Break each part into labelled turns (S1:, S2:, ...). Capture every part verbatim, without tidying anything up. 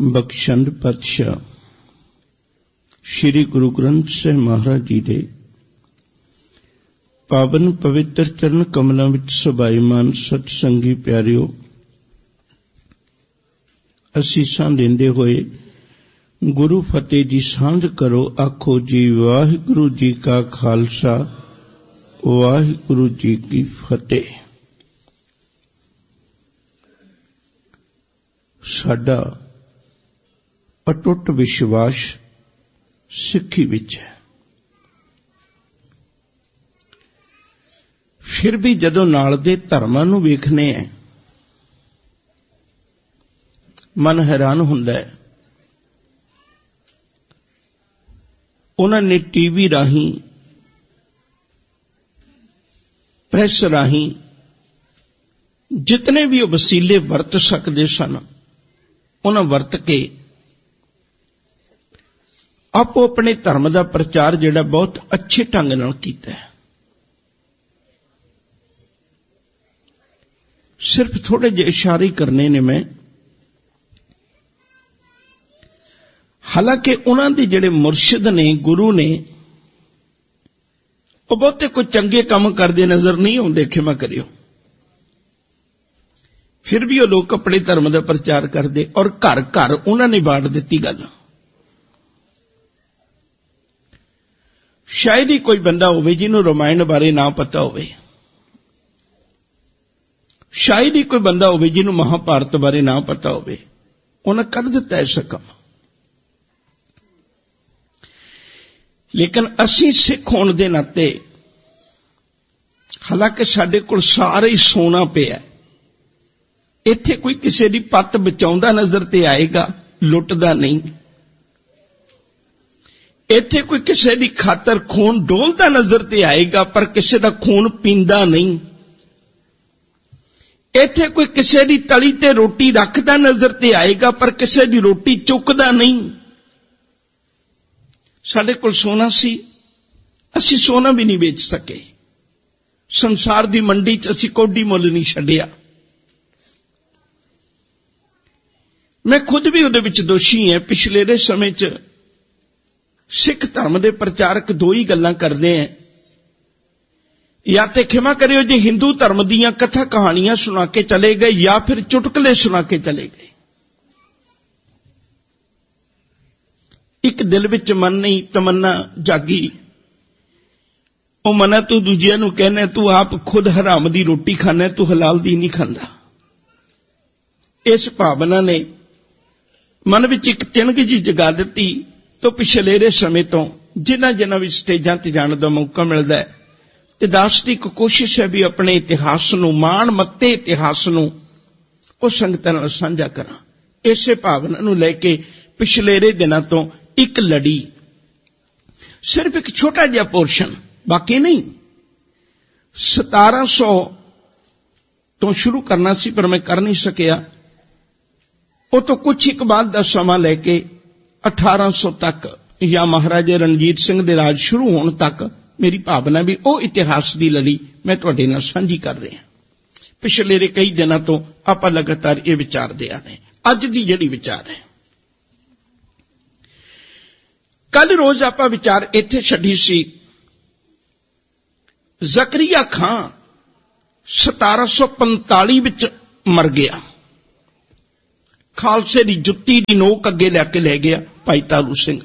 S1: ਬਖਸ਼ੰਡ ਪਾਤਸ਼ਾਹ श्री गुरु ग्रंथ ਸਾਹਿਬ महाराज जी ਦੇ पावन पवित्र चरण कमलों विच सुभाईमान सतसंगी प्यारिओ, असीसां देंदे होए गुरु फतेह जी सांझ करो। आखो जी वाहिगुरु जी का खालसा वाहिगुरु जी की फतेह। साडा अटुट विश्वास सिक्खी विच है, फिर भी जदों नाल दे धर्मां नूं वेखने हैं मन हैरान हुंदा है। उन्हां ने टीवी राही प्रेस राही जितने भी वसीले वरत सकते सन उन्हां वरत के आपो अपने धर्म का प्रचार जिहड़ा बहुत अच्छे ढंग नाल कीता है। सिर्फ थोड़े जे इशारे करने ने मैं, हालांकि उन्हां दे जिहड़े मुर्शिद ने गुरु ने वो बहुते कोई चंगे काम करते नजर नहीं आउंदे, खिमा करियो, फिर भी वो लोग अपने धर्म का प्रचार करते और घर घर उन्हां ने बांट दित्ती गल। शायद ही कोई बंदा होवे जिन्हों रामायण बारे ना पता होवे, शायद ही कोई बंदा होवे जिन्हों महाभारत बारे ना पता होवे, उन्हें कर दिता ऐसा काम। लेकिन असी सिख होने के नाते, हालांकि साडे कोल सारा ही सोना पिया, इत्थे कोई किसी की पत्त बचाउंदा नजर ते आएगा, लुटदा नहीं। इत्थे कोई किसी की खातर खून डोलता नजर ते आएगा, पर किसी का खून पींदा नहीं। इत्थे कोई किसी की तली ते रोटी रखदा नजर ते आएगा, पर किसी की रोटी चुकदा नहीं। साडे कोल सोना सी, असी सोना भी नहीं बेच सके। संसार की मंडी च असी कोडी मुल नहीं छड्डिया। मैं खुद भी उहदे विच दोषी है। पिछले दे समय च सिख धर्म के प्रचारक दो ही गल्लां करते हैं, या तो खिमा करियो जी हिंदू धर्म दीयां कथा कहानियां सुना के चले गए, या फिर चुटकले सुना के चले गए। एक दिल विच मन नहीं तमन्ना जागी, ओ मना तू दूजिया नूं कहना तू आप खुद हराम दी रोटी खाना, तू हलाल दी नहीं खांदा। इस भावना ने मन विच एक चिणग जी जगा दित्ती। तो पिछले समय तो जिन्हां जिन्हां भी स्टेजां ते जाण दा मौका मिलदा है, ते दास दी एक कोशिश है भी अपने इतिहास नूं, माण मत्ते इतिहास नूं ओ संगतां नाल साझा करां। इसे भावना नूं लैके पिछले दिनां तो एक लड़ी, सिर्फ एक छोटा जिहा पोर्शन, बाकी नहीं। सतारा सौ तो शुरू करना सी पर मैं कर नहीं सकिया। वो तो कुछ एक बाद दा समा लैके अठारह सौ तक, या महाराजा रणजीत सिंह दे राज शुरू होने तक मेरी भावना भी वो इतिहास की लड़ी मैं तुहाडे नाल साझी कर रहा। पिछले कई दिनों तो आप लगातार ये विचारते आ रहे। अज की जिहड़ी विचार है, कल रोज आप विचार इत्थे छड्डी सी। जकरिया खां सतारा सौ पंताली विच मर गया। खालसे की जुत्ती की नोक अगे लैके लै गया भाई तारू सिंह।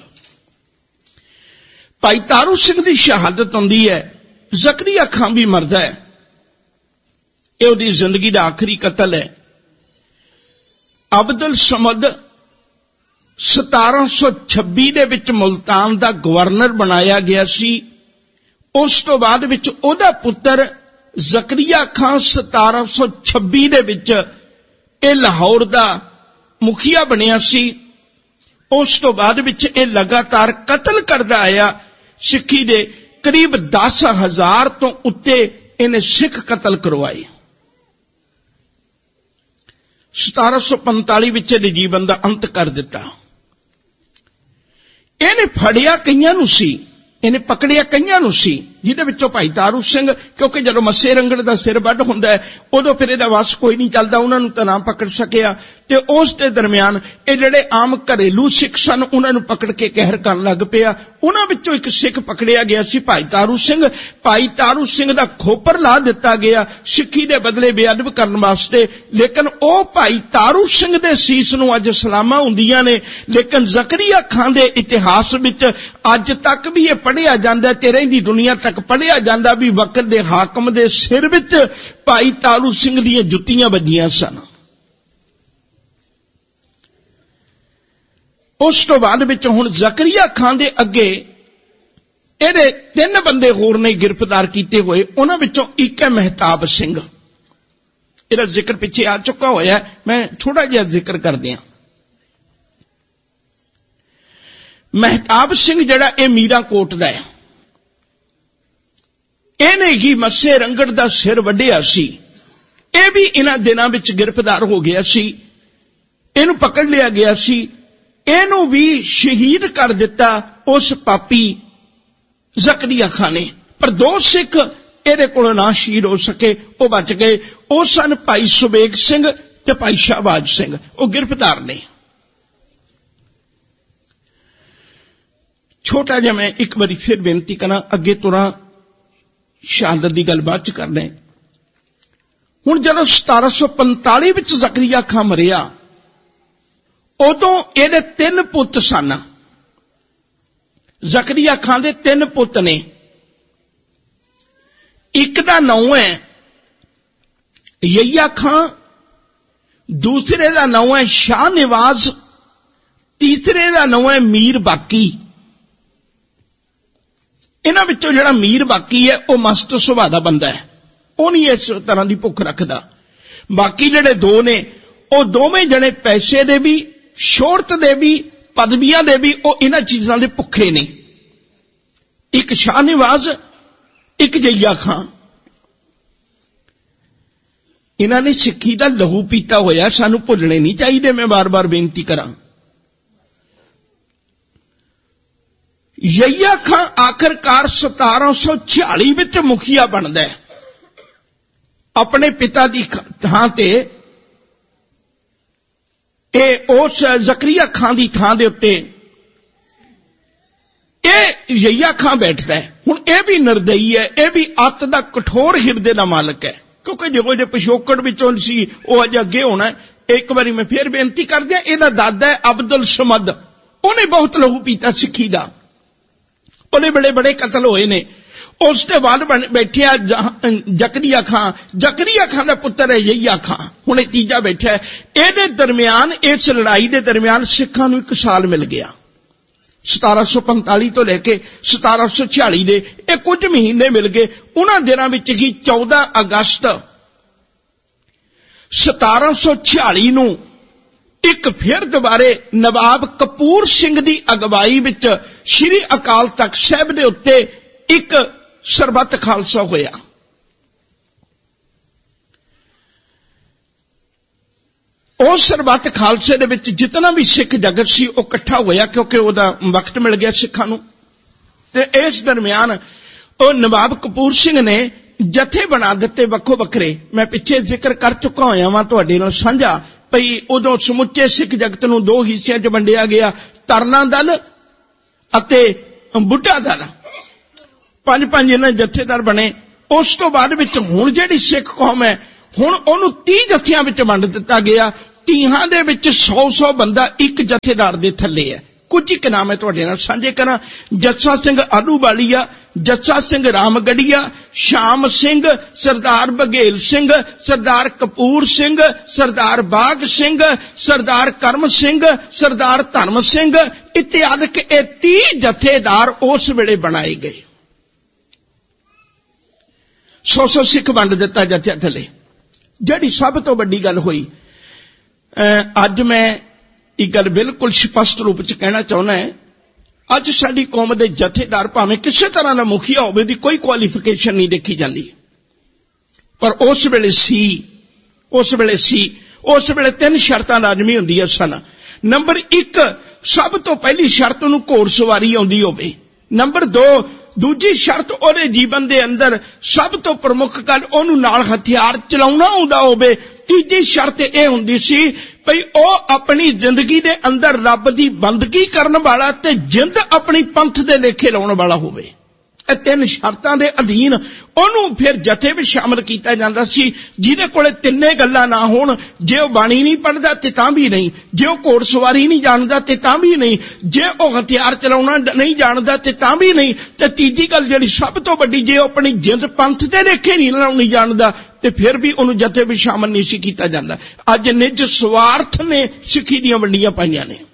S1: भाई तारू सिंह की शहादत होंदी है, जकरिया खां भी मरदा है। यह उसदी जिंदगी का आखिरी कतल है। अब्दुल समद सतारा सौ छब्बी दे विच मुल्तान का गवर्नर बनाया गया सी। उस तो बाद विच ओहदा पुत्र जकरिया खां सतारा सौ छब्बी दे विच ए लाहौर का मुखिया बनिया सी। उस तो बाद विच ए लगातार कतल करदा आया। सिक्खी दे करीब दस हजार तो उत्ते इन्हें सिख कतल करवाए। सतारा सौ पंताली विच जीवन का अंत कर दिता। इन्हें फड़िया कईयां नूं सी, इन्हें पकड़िया कईयां नूं सी ਜਿਹਦੇ ਵਿੱਚੋਂ ਭਾਈ ਤਾਰੂ ਸਿੰਘ, ਕਿਉਂਕਿ ਜਦੋਂ ਮੱਸੇ ਰੰਗੜ ਦਾ ਸਿਰ ਵੱਢ ਹੁੰਦਾ ਹੈ ਉਦੋਂ ਫਿਰ ਇਹਦਾ ਵਸ ਕੋਈ ਨਹੀਂ ਚੱਲਦਾ, ਉਹਨਾਂ ਨੂੰ ਤਾਂ ਨਾ ਪਕੜ ਸਕਿਆ। ਤੇ ਉਸ ਦੇ ਦਰਮਿਆਨ ਇਹ ਜਿਹੜੇ ਆਮ ਘਰੇਲੂ ਸਿੱਖ ਸਨ ਉਹਨਾਂ ਨੂੰ ਪਕੜ ਕੇ ਕਹਿਰ ਕਰਨ ਲੱਗ ਪਿਆ। ਉਹਨਾਂ ਵਿੱਚੋਂ ਇੱਕ ਸਿੱਖ ਪਕੜਿਆ ਗਿਆ ਸੀ ਭਾਈ ਤਾਰੂ ਸਿੰਘ। ਭਾਈ ਤਾਰੂ ਸਿੰਘ ਦਾ ਖੋਪਰ ਲਾ ਦਿੱਤਾ ਗਿਆ ਸਿੱਖੀ ਦੇ ਬਦਲੇ ਬੇਅਦਬ ਕਰਨ ਵਾਸਤੇ, ਲੇਕਿਨ ਉਹ ਭਾਈ ਤਾਰੂ ਸਿੰਘ ਦੇ ਸੀਸ ਨੂੰ ਅੱਜ ਸਲਾਮਾਂ ਹੁੰਦੀਆਂ ਨੇ। ਲੇਕਿਨ ਜ਼ਕਰੀਆ ਖਾਂ ਦੇ ਇਤਿਹਾਸ ਵਿੱਚ ਅੱਜ ਤੱਕ ਵੀ ਇਹ ਪੜ੍ਹਿਆ ਜਾਂਦਾ ਤੇ ਰਹਿੰਦੀ ਦੁਨੀਆ ਤੱਕ ਪੜ੍ਹਿਆ ਜਾਂਦਾ ਵੀ ਵਕਤ ਦੇ ਹਾਕਮ ਦੇ ਸਿਰ ਵਿੱਚ ਭਾਈ ਤਾਰੂ ਸਿੰਘ ਦੀਆਂ ਜੁੱਤੀਆਂ ਵੱਜੀਆਂ ਸਨ। ਉਸ ਤੋਂ ਬਾਅਦ ਵਿੱਚ ਹੁਣ ਜ਼ਕਰੀਆ ਖਾਂ ਦੇ ਅੱਗੇ ਇਹਦੇ ਤਿੰਨ ਬੰਦੇ ਹੋਰ ਨੇ ਗ੍ਰਿਫਤਾਰ ਕੀਤੇ ਹੋਏ। ਉਹਨਾਂ ਵਿੱਚੋਂ ਇੱਕ ਹੈ ਮਹਿਤਾਬ ਸਿੰਘ। ਇਹਦਾ ਜ਼ਿਕਰ ਪਿੱਛੇ ਆ ਚੁੱਕਾ ਹੋਇਆ, ਮੈਂ ਥੋੜਾ ਜਿਹਾ ਜ਼ਿਕਰ ਕਰ ਦਿਆਂ। ਮਹਿਤਾਬ ਸਿੰਘ ਜਿਹੜਾ ਇਹ ਮੀਰਾਂਕੋਟ ਦਾ ਹੈ, ਇਹਨੇ ਹੀ ਮੱਸੇ ਰੰਗੜ ਦਾ ਸਿਰ ਵੱਢਿਆ ਸੀ। ਇਹ ਵੀ ਇਹਨਾਂ ਦਿਨਾਂ ਵਿੱਚ ਗ੍ਰਿਫਤਾਰ ਹੋ ਗਿਆ ਸੀ, ਇਹਨੂੰ ਪਕੜ ਲਿਆ ਗਿਆ ਸੀ। ਇਹਨੂੰ ਵੀ ਸ਼ਹੀਦ ਕਰ ਦਿੱਤਾ ਉਸ ਪਾਪੀ ਜ਼ਕਰੀਆ ਖਾਂ ਨੇ। ਪਰ ਦੋ ਸਿੱਖ ਇਹਦੇ ਕੋਲੋਂ ਨਾ ਸ਼ਹੀਦ ਹੋ ਸਕੇ, ਉਹ ਬਚ ਗਏ। ਉਹ ਸਨ ਭਾਈ ਸੁਬੇਗ ਸਿੰਘ ਤੇ ਭਾਈ ਸ਼ਾਹਬਾਜ਼ ਸਿੰਘ, ਉਹ ਗ੍ਰਿਫਤਾਰ ਨੇ। ਛੋਟਾ ਜਿਹਾ ਮੈਂ ਇੱਕ ਵਾਰੀ ਫਿਰ ਬੇਨਤੀ ਕਰਾਂ, ਅੱਗੇ ਤੁਰਾਂ ਸ਼ਹਾਦਤ ਦੀ ਗੱਲ ਬਾਅਦ ਚ ਕਰਨੇ। ਹੁਣ ਜਦੋਂ ਸਤਾਰਾਂ ਸੌ ਪੰਤਾਲੀ ਵਿੱਚ ਜ਼ਕਰੀਆ ਖਾਂ ਮਰਿਆ, ਉਦੋਂ ਇਹਦੇ ਤਿੰਨ ਪੁੱਤ ਸਨ। ਜ਼ਕਰੀਆ ਖਾਂ ਦੇ ਤਿੰਨ ਪੁੱਤ ਨੇ। ਇੱਕ ਦਾ ਨਾਮ ਹੈ ਯਹੀਆ ਖਾਂ, ਦੂਸਰੇ ਦਾ ਨਾਮ ਹੈ ਸ਼ਾਹ ਨਿਵਾਜ਼, ਤੀਸਰੇ ਦਾ ਨਾਮ ਹੈ ਮੀਰ ਬਾਕੀ। ਇਹਨਾਂ ਵਿੱਚੋਂ ਜਿਹੜਾ ਮੀਰ ਬਾਕੀ ਹੈ ਉਹ ਮਸਤ ਸੁਭਾਅ ਦਾ ਬੰਦਾ ਹੈ, ਉਹ ਨਹੀਂ ਇਸ ਤਰ੍ਹਾਂ ਦੀ ਭੁੱਖ ਰੱਖਦਾ। ਬਾਕੀ ਜਿਹੜੇ ਦੋ ਨੇ ਉਹ ਦੋਵੇਂ ਜਣੇ ਪੈਸੇ ਦੇ ਵੀ, ਸ਼ੋਹਰਤ ਦੇ ਵੀ, ਪਦਵੀਆਂ ਦੇ ਵੀ, ਉਹ ਇਹਨਾਂ ਚੀਜ਼ਾਂ ਦੇ ਭੁੱਖੇ ਨੇ। ਇੱਕ ਸ਼ਾਹ ਨਿਵਾਜ਼, ਇੱਕ ਯਹੀਆ ਖਾਂ। ਇਹਨਾਂ ਨੇ ਸਿੱਖੀ ਦਾ ਲਹੂ ਪੀਤਾ ਹੋਇਆ, ਸਾਨੂੰ ਭੁੱਲਣੇ ਨਹੀਂ ਚਾਹੀਦੇ। ਮੈਂ ਬਾਰ-ਬਾਰ ਬੇਨਤੀ ਕਰਾਂ। ਯਹੀਆ ਖਾਂ ਆਖਰਕਾਰ ਸਤਾਰਾਂ ਸੌ ਛਿਆਲੀ ਵਿੱਚ ਮੁਖੀਆ ਬਣਦਾ ਹੈ। ਆਪਣੇ ਪਿਤਾ ਦੀ ਥਾਂ ਤੇ ਇਹ ਉਸ ਜ਼ਕਰੀਆ ਖਾਂ ਦੀ ਥਾਂ ਦੇ ਉੱਤੇ ਇਹ ਯਹੀਆ ਖਾਂ ਬੈਠਦਾ ਹੈ। ਹੁਣ ਇਹ ਵੀ ਨਿਰਦਈ ਹੈ, ਇਹ ਵੀ ਅੱਤ ਦਾ ਕਠੋਰ ਹਿਰਦੇ ਦਾ ਮਾਲਕ ਹੈ, ਕਿਉਂਕਿ ਜਿਹੋ ਜਿਹੇ ਪਿਛੋਕੜ ਵਿੱਚੋਂ ਸੀ ਉਹ ਅੱਜ ਅੱਗੇ ਹੋਣਾ। ਇੱਕ ਵਾਰੀ ਮੈਂ ਫਿਰ ਬੇਨਤੀ ਕਰ ਦਿਆਂ, ਇਹਦਾ ਦਾਦਾ ਹੈ ਅਬਦੁਲ ਸਮਦ, ਉਹਨੇ ਬਹੁਤ ਲਹੂ ਪੀਤਾ ਸਿੱਖੀ ਦਾ, ਉਹਨੇ ਬੜੇ ਬੜੇ ਕਤਲ ਹੋਏ ਨੇ। ਉਸ ਤੋਂ ਬਾਅਦ ਬੈਠਿਆ ਜ਼ਕਰੀਆ ਖਾਂ। ਜ਼ਕਰੀਆ ਖਾਂ ਦਾ ਪੁੱਤਰ ਹੈ ਯਹੀਆ ਖਾਂ। ਹੁਣ ਇਹ ਤੀਜਾ ਬੈਠਾ ਹੈ। ਇਹਦੇ ਦਰਮਿਆਨ, ਇਸ ਲੜਾਈ ਦੇ ਦਰਮਿਆਨ ਸਿੱਖਾਂ ਨੂੰ ਇੱਕ ਸਾਲ ਮਿਲ ਗਿਆ। ਸਤਾਰਾਂ ਸੌ ਪੰਤਾਲੀ ਤੋਂ ਲੈ ਕੇ ਸਤਾਰਾਂ ਸੌ ਛਿਆਲੀ ਦੇ ਇਹ ਕੁਝ ਮਹੀਨੇ ਮਿਲ ਗਏ। ਉਹਨਾਂ ਦਿਨਾਂ ਵਿੱਚ ਹੀ ਚੌਦਾਂ ਅਗਸਤ ਸਤਾਰਾਂ ਸੌ ਛਿਆਲੀ ਨੂੰ ਇੱਕ ਫਿਰ ਦੁਬਾਰੇ ਨਵਾਬ ਕਪੂਰ ਸਿੰਘ ਦੀ ਅਗਵਾਈ ਵਿੱਚ ਸ਼੍ਰੀ ਅਕਾਲ ਤਖਤ ਸਾਹਿਬ ਦੇ ਉੱਤੇ ਇੱਕ ਸਰਬੱਤ ਖਾਲਸਾ ਹੋਇਆ। ਉਸ ਸਰਬੱਤ ਖਾਲਸੇ ਦੇ ਵਿੱਚ ਜਿਤਨਾ ਵੀ ਸਿੱਖ ਜਗਤ ਸੀ ਉਹ ਇਕੱਠਾ ਹੋਇਆ, ਕਿਉਂਕਿ ਉਹਦਾ ਵਕਤ ਮਿਲ ਗਿਆ ਸਿੱਖਾਂ ਨੂੰ। ਤੇ ਇਸ ਦਰਮਿਆਨ ਉਹ ਨਵਾਬ ਕਪੂਰ ਸਿੰਘ ਨੇ ਜਥੇ ਬਣਾ ਦਿੱਤੇ ਵੱਖੋ ਵੱਖਰੇ। ਮੈਂ ਪਿੱਛੇ ਜ਼ਿਕਰ ਕਰ ਚੁੱਕਾ ਹੋਇਆ ਵਾਂ ਤੁਹਾਡੇ ਨਾਲ ਸਾਂਝਾ, ਭਈ ਉਦੋਂ ਸਮੁੱਚੇ ਸਿੱਖ ਜਗਤ ਨੂੰ ਦੋ ਹਿੱਸਿਆਂ 'ਚ ਵੰਡਿਆ ਗਿਆ, ਤਰਨਾ ਦਲ ਅਤੇ ਬੁੱਢਾ ਦਲ। ਪੰਜ ਪੰਜ ਇਹਨਾਂ ਜਥੇਦਾਰ ਬਣੇ। ਉਸ ਤੋਂ ਬਾਅਦ ਵਿੱਚ ਹੁਣ ਜਿਹੜੀ ਸਿੱਖ ਕੌਮ ਹੈ, ਹੁਣ ਉਹਨੂੰ ਤੀਹ ਜਥਿਆਂ ਵਿੱਚ ਵੰਡ ਦਿੱਤਾ ਗਿਆ। ਤੀਹਾਂ ਦੇ ਵਿੱਚ ਸੌ ਸੌ ਬੰਦਾ ਇੱਕ ਜਥੇਦਾਰ ਦੇ ਥੱਲੇ ਹੈ। ਕੁਝ ਇੱਕ ਨਾਮ ਹੈ ਤੁਹਾਡੇ ਨਾਲ ਸਾਂਝੇ ਕਰਾਂ। ਜੱਸਾ ਸਿੰਘ ਆਲੂਵਾਲੀਆ, ਜੱਸਾ ਸਿੰਘ ਰਾਮਗੜੀਆ, ਸ਼ਾਮ ਸਿੰਘ, ਸਰਦਾਰ ਬਘੇਲ ਸਿੰਘ, ਸਰਦਾਰ ਕਪੂਰ ਸਿੰਘ, ਸਰਦਾਰ ਬਾਗ ਸਿੰਘ, ਸਰਦਾਰ ਕਰਮ ਸਿੰਘ, ਸਰਦਾਰ ਧਰਮ ਸਿੰਘ ਇਤਿਆਦਿਕ ਇਹ ਤੀਹ ਜਥੇਦਾਰ ਉਸ ਵੇਲੇ ਬਣਾਏ ਗਏ। ਸੌ ਸੌ ਸਿੱਖ ਵੰਡ ਦਿੱਤਾ ਜਥਿਆਂ ਥੱਲੇ। ਜਿਹੜੀ ਸਭ ਤੋਂ ਵੱਡੀ ਗੱਲ ਹੋਈ, ਅੱਜ ਮੈਂ ਇਹ ਗੱਲ ਬਿਲਕੁਲ ਸਪਸ਼ਟ ਰੂਪ ਚ ਕਹਿਣਾ ਚਾਹੁੰਦਾ ਹੈ, ਅੱਜ ਸਾਡੀ ਕੌਮ ਦੇ ਜਥੇਦਾਰ ਭਾਵੇਂ ਕਿਸੇ ਤਰ੍ਹਾਂ ਦਾ ਮੁਖੀਆ ਹੋਵੇ ਦੀ ਕੋਈ ਕੁਆਲੀਫਿਕੇਸ਼ਨ ਨਹੀਂ ਦੇਖੀ ਜਾਂਦੀ, ਪਰ ਉਸ ਵੇਲੇ ਸੀ ਉਸ ਵੇਲੇ ਸੀ ਉਸ ਵੇਲੇ ਤਿੰਨ ਸ਼ਰਤਾਂ ਲਾਜ਼ਮੀ ਹੁੰਦੀਆਂ ਸਨ। ਨੰਬਰ ਇੱਕ, ਸਭ ਤੋਂ ਪਹਿਲੀ ਸ਼ਰਤ ਨੂੰ ਘੋੜ ਸਵਾਰੀ ਆਉਂਦੀ ਹੋਵੇ। ਨੰਬਰ ਦੋ, दूजी शर्त ਉਹਦੇ ਜੀਵਨ ਦੇ ਅੰਦਰ ਸਭ ਤੋਂ ਪ੍ਰਮੁੱਖ ਗੱਲ ਉਹਨੂੰ ਨਾਲ ਹਥਿਆਰ ਚਲਾਉਣਾ ਆਉਂਦਾ ਹੋਵੇ। ਤੀਜੀ ਸ਼ਰਤ ਇਹ ਹੁੰਦੀ ਸੀ ਭਈ ਉਹ ਆਪਣੀ ਜ਼ਿੰਦਗੀ ਦੇ ਅੰਦਰ ਰੱਬ ਦੀ ਬੰਦਗੀ ਕਰਨ ਵਾਲਾ ਤੇ ਜਿੰਦ ਆਪਣੀ ਪੰਥ ਦੇ ਲੇਖੇ ਲਾਉਣ ਵਾਲਾ ਹੋਵੇ। ਇਹ ਤਿੰਨ ਸ਼ਰਤਾਂ ਦੇ ਅਧੀਨ ਉਹਨੂੰ ਫਿਰ ਜਥੇ ਵਿੱਚ ਸ਼ਾਮਲ ਕੀਤਾ ਜਾਂਦਾ ਸੀ। ਜਿਹਦੇ ਕੋਲੇ ਤਿੰਨੇ ਗੱਲਾਂ ਨਾ ਹੋਣ, ਜੇ ਉਹ ਬਾਣੀ ਨਹੀਂ ਪੜ੍ਹਦਾ ਤੇ ਤਾਂ ਵੀ ਨਹੀਂ, ਜੇ ਉਹ ਘੋੜਸਵਾਰੀ ਨਹੀਂ ਜਾਣਦਾ ਤੇ ਤਾਂ ਵੀ ਨਹੀਂ, ਜੇ ਉਹ ਹਥਿਆਰ ਚਲਾਉਣਾ ਨਹੀਂ ਜਾਣਦਾ ਤੇ ਤਾਂ ਵੀ ਨਹੀਂ, ਤੇ ਤੀਜੀ ਗੱਲ ਜਿਹੜੀ ਸਭ ਤੋਂ ਵੱਡੀ, ਜੇ ਉਹ ਆਪਣੀ ਜਿੰਦ ਪੰਥ ਦੇ ਲੇਖੇ ਨਹੀਂ ਲਾਉਣੀ ਜਾਣਦਾ ਤੇ ਫਿਰ ਵੀ ਉਹਨੂੰ ਜਥੇ ਵਿੱਚ ਸ਼ਾਮਲ ਨਹੀਂ ਸੀ ਕੀਤਾ ਜਾਂਦਾ। ਅੱਜ ਨਿੱਜ ਸਵਾਰਥ ਨੇ ਸਿੱਖੀ ਦੀਆਂ ਵੰਡੀਆਂ ਪਾਈਆਂ ਨੇ।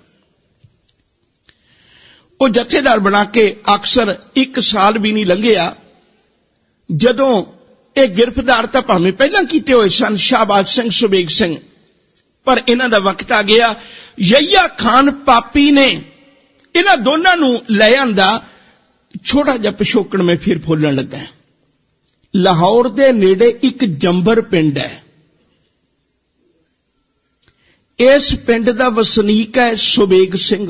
S1: ਉਹ ਜਥੇਦਾਰ ਬਣਾ ਕੇ ਅਕਸਰ ਇੱਕ ਸਾਲ ਵੀ ਨਹੀਂ ਲੰਘਿਆ ਜਦੋਂ ਇਹ ਗ੍ਰਿਫਤਾਰ ਤਾਂ ਭਾਵੇਂ ਪਹਿਲਾਂ ਕੀਤੇ ਹੋਏ ਸਨ ਸ਼ਾਹਬਾਜ਼ ਸਿੰਘ, ਸੁਬੇਗ ਸਿੰਘ, ਪਰ ਇਹਨਾਂ ਦਾ ਵਕਤ ਆ ਗਿਆ। ਯਹੀਆ ਖਾਨ ਪਾਪੀ ਨੇ ਇਹਨਾਂ ਦੋਨਾਂ ਨੂੰ ਲੈ ਆਂਦਾ। ਛੋਟਾ ਜਿਹਾ ਪਿਛੋਕੜ ਮੈਂ ਫਿਰ ਫੋਲਣ ਲੱਗਾ। ਲਾਹੌਰ ਦੇ ਨੇੜੇ ਇੱਕ ਜੰਬਰ ਪਿੰਡ ਹੈ। ਇਸ ਪਿੰਡ ਦਾ ਵਸਨੀਕ ਹੈ ਸੁਬੇਗ ਸਿੰਘ।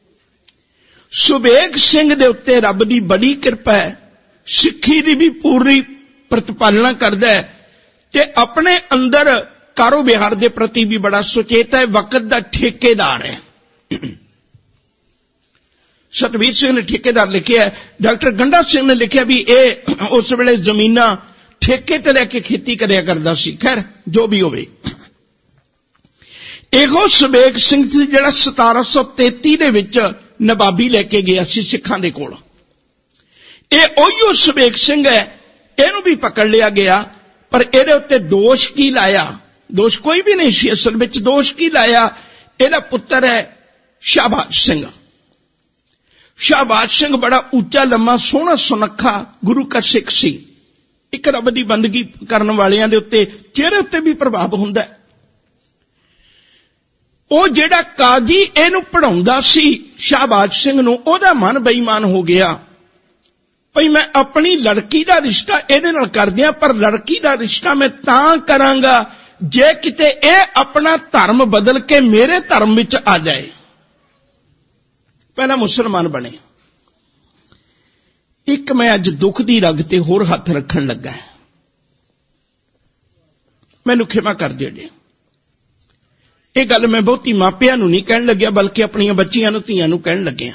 S1: ਸੁਬੇਗ ਸਿੰਘ ਦੇ ਉੱਤੇ ਰੱਬ ਦੀ ਬੜੀ ਕਿਰਪਾ ਹੈ, ਸਿੱਖੀ ਦੀ ਵੀ ਪੂਰੀ ਪ੍ਰਤੀਪਾਲਣਾ ਕਰਦਾ ਹੈ ਤੇ ਆਪਣੇ ਅੰਦਰ ਕਾਰੋਬਾਰ ਦੇ ਪ੍ਰਤੀ ਵੀ ਬੜਾ ਸੁਚੇਤ ਹੈ। ਵਕਤ ਦਾ ਠੇਕੇਦਾਰ ਹੈ। ਸਤਵੀਰ ਸਿੰਘ ਨੇ ਠੇਕੇਦਾਰ ਲਿਖਿਆ, ਡਾਕਟਰ ਗੰਡਾ ਸਿੰਘ ਨੇ ਲਿਖਿਆ ਵੀ ਇਹ ਉਸ ਵੇਲੇ ਜ਼ਮੀਨਾਂ ਠੇਕੇ ਤੇ ਲੈ ਕੇ ਖੇਤੀ ਕਰਿਆ ਕਰਦਾ ਸੀ। ਖੈਰ ਜੋ ਵੀ ਹੋਵੇ, ਇਹੋ ਸੁਬੇਗ ਸਿੰਘ ਸੀ ਜਿਹੜਾ ਸਤਾਰਾਂ ਸੌ ਤੇਤੀ ਦੇ ਵਿੱਚ ਨਵਾਬੀ ਲੈ ਕੇ ਗਿਆ ਸੀ ਸਿੱਖਾਂ ਦੇ ਕੋਲ। ਇਹ ਉਹੀ ਸੁਬੇਗ ਸਿੰਘ ਹੈ। ਇਹਨੂੰ ਵੀ ਪਕੜ ਲਿਆ ਗਿਆ, ਪਰ ਇਹਦੇ ਉੱਤੇ ਦੋਸ਼ ਕੀ ਲਾਇਆ? ਦੋਸ਼ ਕੋਈ ਵੀ ਨਹੀਂ ਸੀ ਅਸਲ ਵਿੱਚ। ਦੋਸ਼ ਕੀ ਲਾਇਆ? ਇਹਦਾ ਪੁੱਤਰ ਹੈ ਸ਼ਾਹਬਾਜ਼ ਸਿੰਘ। ਸ਼ਾਹਬਾਜ਼ ਸਿੰਘ ਬੜਾ ਉੱਚਾ ਲੰਮਾ ਸੋਹਣਾ ਸੁਨੱਖਾ ਗੁਰੂ ਕਾ ਸਿੱਖ ਸੀ। ਇੱਕ ਰੱਬ ਦੀ ਬੰਦਗੀ ਕਰਨ ਵਾਲਿਆਂ ਦੇ ਉੱਤੇ ਚਿਹਰੇ ਉੱਤੇ ਵੀ ਪ੍ਰਭਾਵ ਹੁੰਦਾ ਹੈ। ਉਹ ਜਿਹੜਾ ਕਾਜ਼ੀ ਇਹਨੂੰ ਪੜਾਉਂਦਾ ਸੀ ਸ਼ਾਹਬਾਜ਼ ਸਿੰਘ ਨੂੰ, ਉਹਦਾ ਮਨ ਬੇਈਮਾਨ ਹੋ ਗਿਆ ਭਈ ਮੈਂ ਆਪਣੀ ਲੜਕੀ ਦਾ ਰਿਸ਼ਤਾ ਇਹਦੇ ਨਾਲ ਕਰਦਿਆਂ, ਪਰ ਲੜਕੀ ਦਾ ਰਿਸ਼ਤਾ ਮੈਂ ਤਾਂ ਕਰਾਂਗਾ ਜੇ ਕਿਤੇ ਇਹ ਆਪਣਾ ਧਰਮ ਬਦਲ ਕੇ ਮੇਰੇ ਧਰਮ ਵਿੱਚ ਆ ਜਾਏ। ਪਹਿਲਾਂ ਮੁਸਲਮਾਨ ਬਣੇ। ਇੱਕ ਮੈਂ ਅੱਜ ਦੁੱਖ ਦੀ ਰਗ ਤੇ ਹੋਰ ਹੱਥ ਰੱਖਣ ਲੱਗਾ, ਮੈਨੂੰ ਖਿਮਾ ਕਰ ਦਿਓ ਜੀ। ਇਹ ਗੱਲ ਮੈਂ ਬਹੁਤੀ ਮਾਪਿਆਂ ਨੂੰ ਨਹੀਂ ਕਹਿਣ ਲੱਗਿਆ, ਬਲਕਿ ਆਪਣੀਆਂ ਬੱਚੀਆਂ ਨੂੰ, ਧੀਆਂ ਨੂੰ ਕਹਿਣ ਲੱਗਿਆ।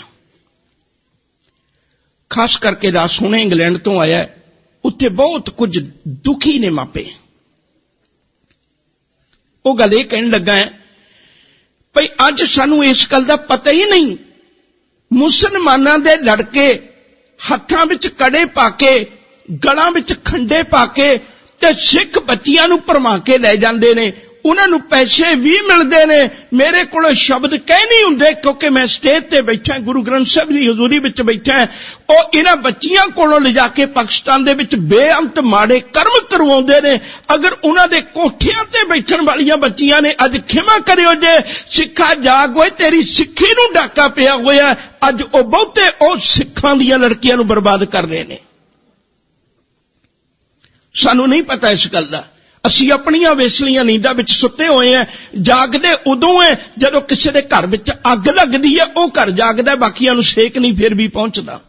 S1: ਖਾਸ ਕਰਕੇ ਰਾਸ ਹੁਣੇ ਇੰਗਲੈਂਡ ਤੋਂ ਆਇਆ, ਉੱਥੇ ਬਹੁਤ ਕੁਝ ਦੁਖੀ ਨੇ ਮਾਪੇ। ਉਹ ਗੱਲ ਇਹ ਕਹਿਣ ਲੱਗਾ ਹੈ ਭਈ ਅੱਜ ਸਾਨੂੰ ਇਸ ਗੱਲ ਦਾ ਪਤਾ ਹੀ ਨਹੀਂ, ਮੁਸਲਮਾਨਾਂ ਦੇ ਲੜਕੇ ਹੱਥਾਂ ਵਿੱਚ ਕੜੇ ਪਾ ਕੇ, ਗਲਾਂ ਵਿੱਚ ਖੰਡੇ ਪਾ ਕੇ ਤੇ ਸਿੱਖ ਬੱਚੀਆਂ ਨੂੰ ਭਰਮਾ ਕੇ ਲੈ ਜਾਂਦੇ ਨੇ। ਉਹਨਾਂ ਨੂੰ ਪੈਸੇ ਵੀ ਮਿਲਦੇ ਨੇ। ਮੇਰੇ ਕੋਲ ਸ਼ਬਦ ਕਹਿ ਨਹੀਂ ਹੁੰਦੇ ਕਿਉਂਕਿ ਮੈਂ ਸਟੇਜ ਤੇ ਬੈਠਾ, ਗੁਰੂ ਗ੍ਰੰਥ ਸਾਹਿਬ ਦੀ ਹਜ਼ੂਰੀ ਵਿੱਚ ਬੈਠਾ। ਉਹ ਇਹਨਾਂ ਬੱਚੀਆਂ ਕੋਲੋਂ ਲਿਜਾ ਕੇ ਪਾਕਿਸਤਾਨ ਦੇ ਵਿੱਚ ਬੇਅੰਤ ਮਾੜੇ ਕਰਮ ਕਰਵਾਉਂਦੇ ਨੇ। ਅਗਰ ਉਹਨਾਂ ਦੇ ਕੋਠਿਆਂ ਤੇ ਬੈਠਣ ਵਾਲੀਆਂ ਬੱਚੀਆਂ ਨੇ, ਅੱਜ ਖਿਮਾ ਕਰਿਓ ਜੇ ਸਿੱਖਾ ਜਾਗ ਓਏ, ਤੇਰੀ ਸਿੱਖੀ ਨੂੰ ਡਾਕਾ ਪਿਆ ਹੋਇਆ। ਅੱਜ ਉਹ ਬਹੁਤੇ ਉਹ ਸਿੱਖਾਂ ਦੀਆਂ ਲੜਕੀਆਂ ਨੂੰ ਬਰਬਾਦ ਕਰ ਰਹੇ ਨੇ। ਸਾਨੂੰ ਨਹੀਂ ਪਤਾ ਇਸ ਗੱਲ ਦਾ। ਅਸੀਂ ਆਪਣੀਆਂ ਵੇਸਲੀਆਂ ਨੀਂਦਾਂ ਵਿੱਚ ਸੁੱਤੇ ਹੋਏ ਹਾਂ। ਜਾਗਦੇ ਉਦੋਂ ਹੈ ਜਦੋਂ ਕਿਸੇ ਦੇ ਘਰ ਵਿੱਚ ਅੱਗ ਲੱਗਦੀ ਹੈ, ਉਹ ਘਰ ਜਾਗਦਾ, ਬਾਕੀਆਂ ਨੂੰ ਸੇਕ ਨਹੀਂ ਫਿਰ ਵੀ ਪਹੁੰਚਦਾ।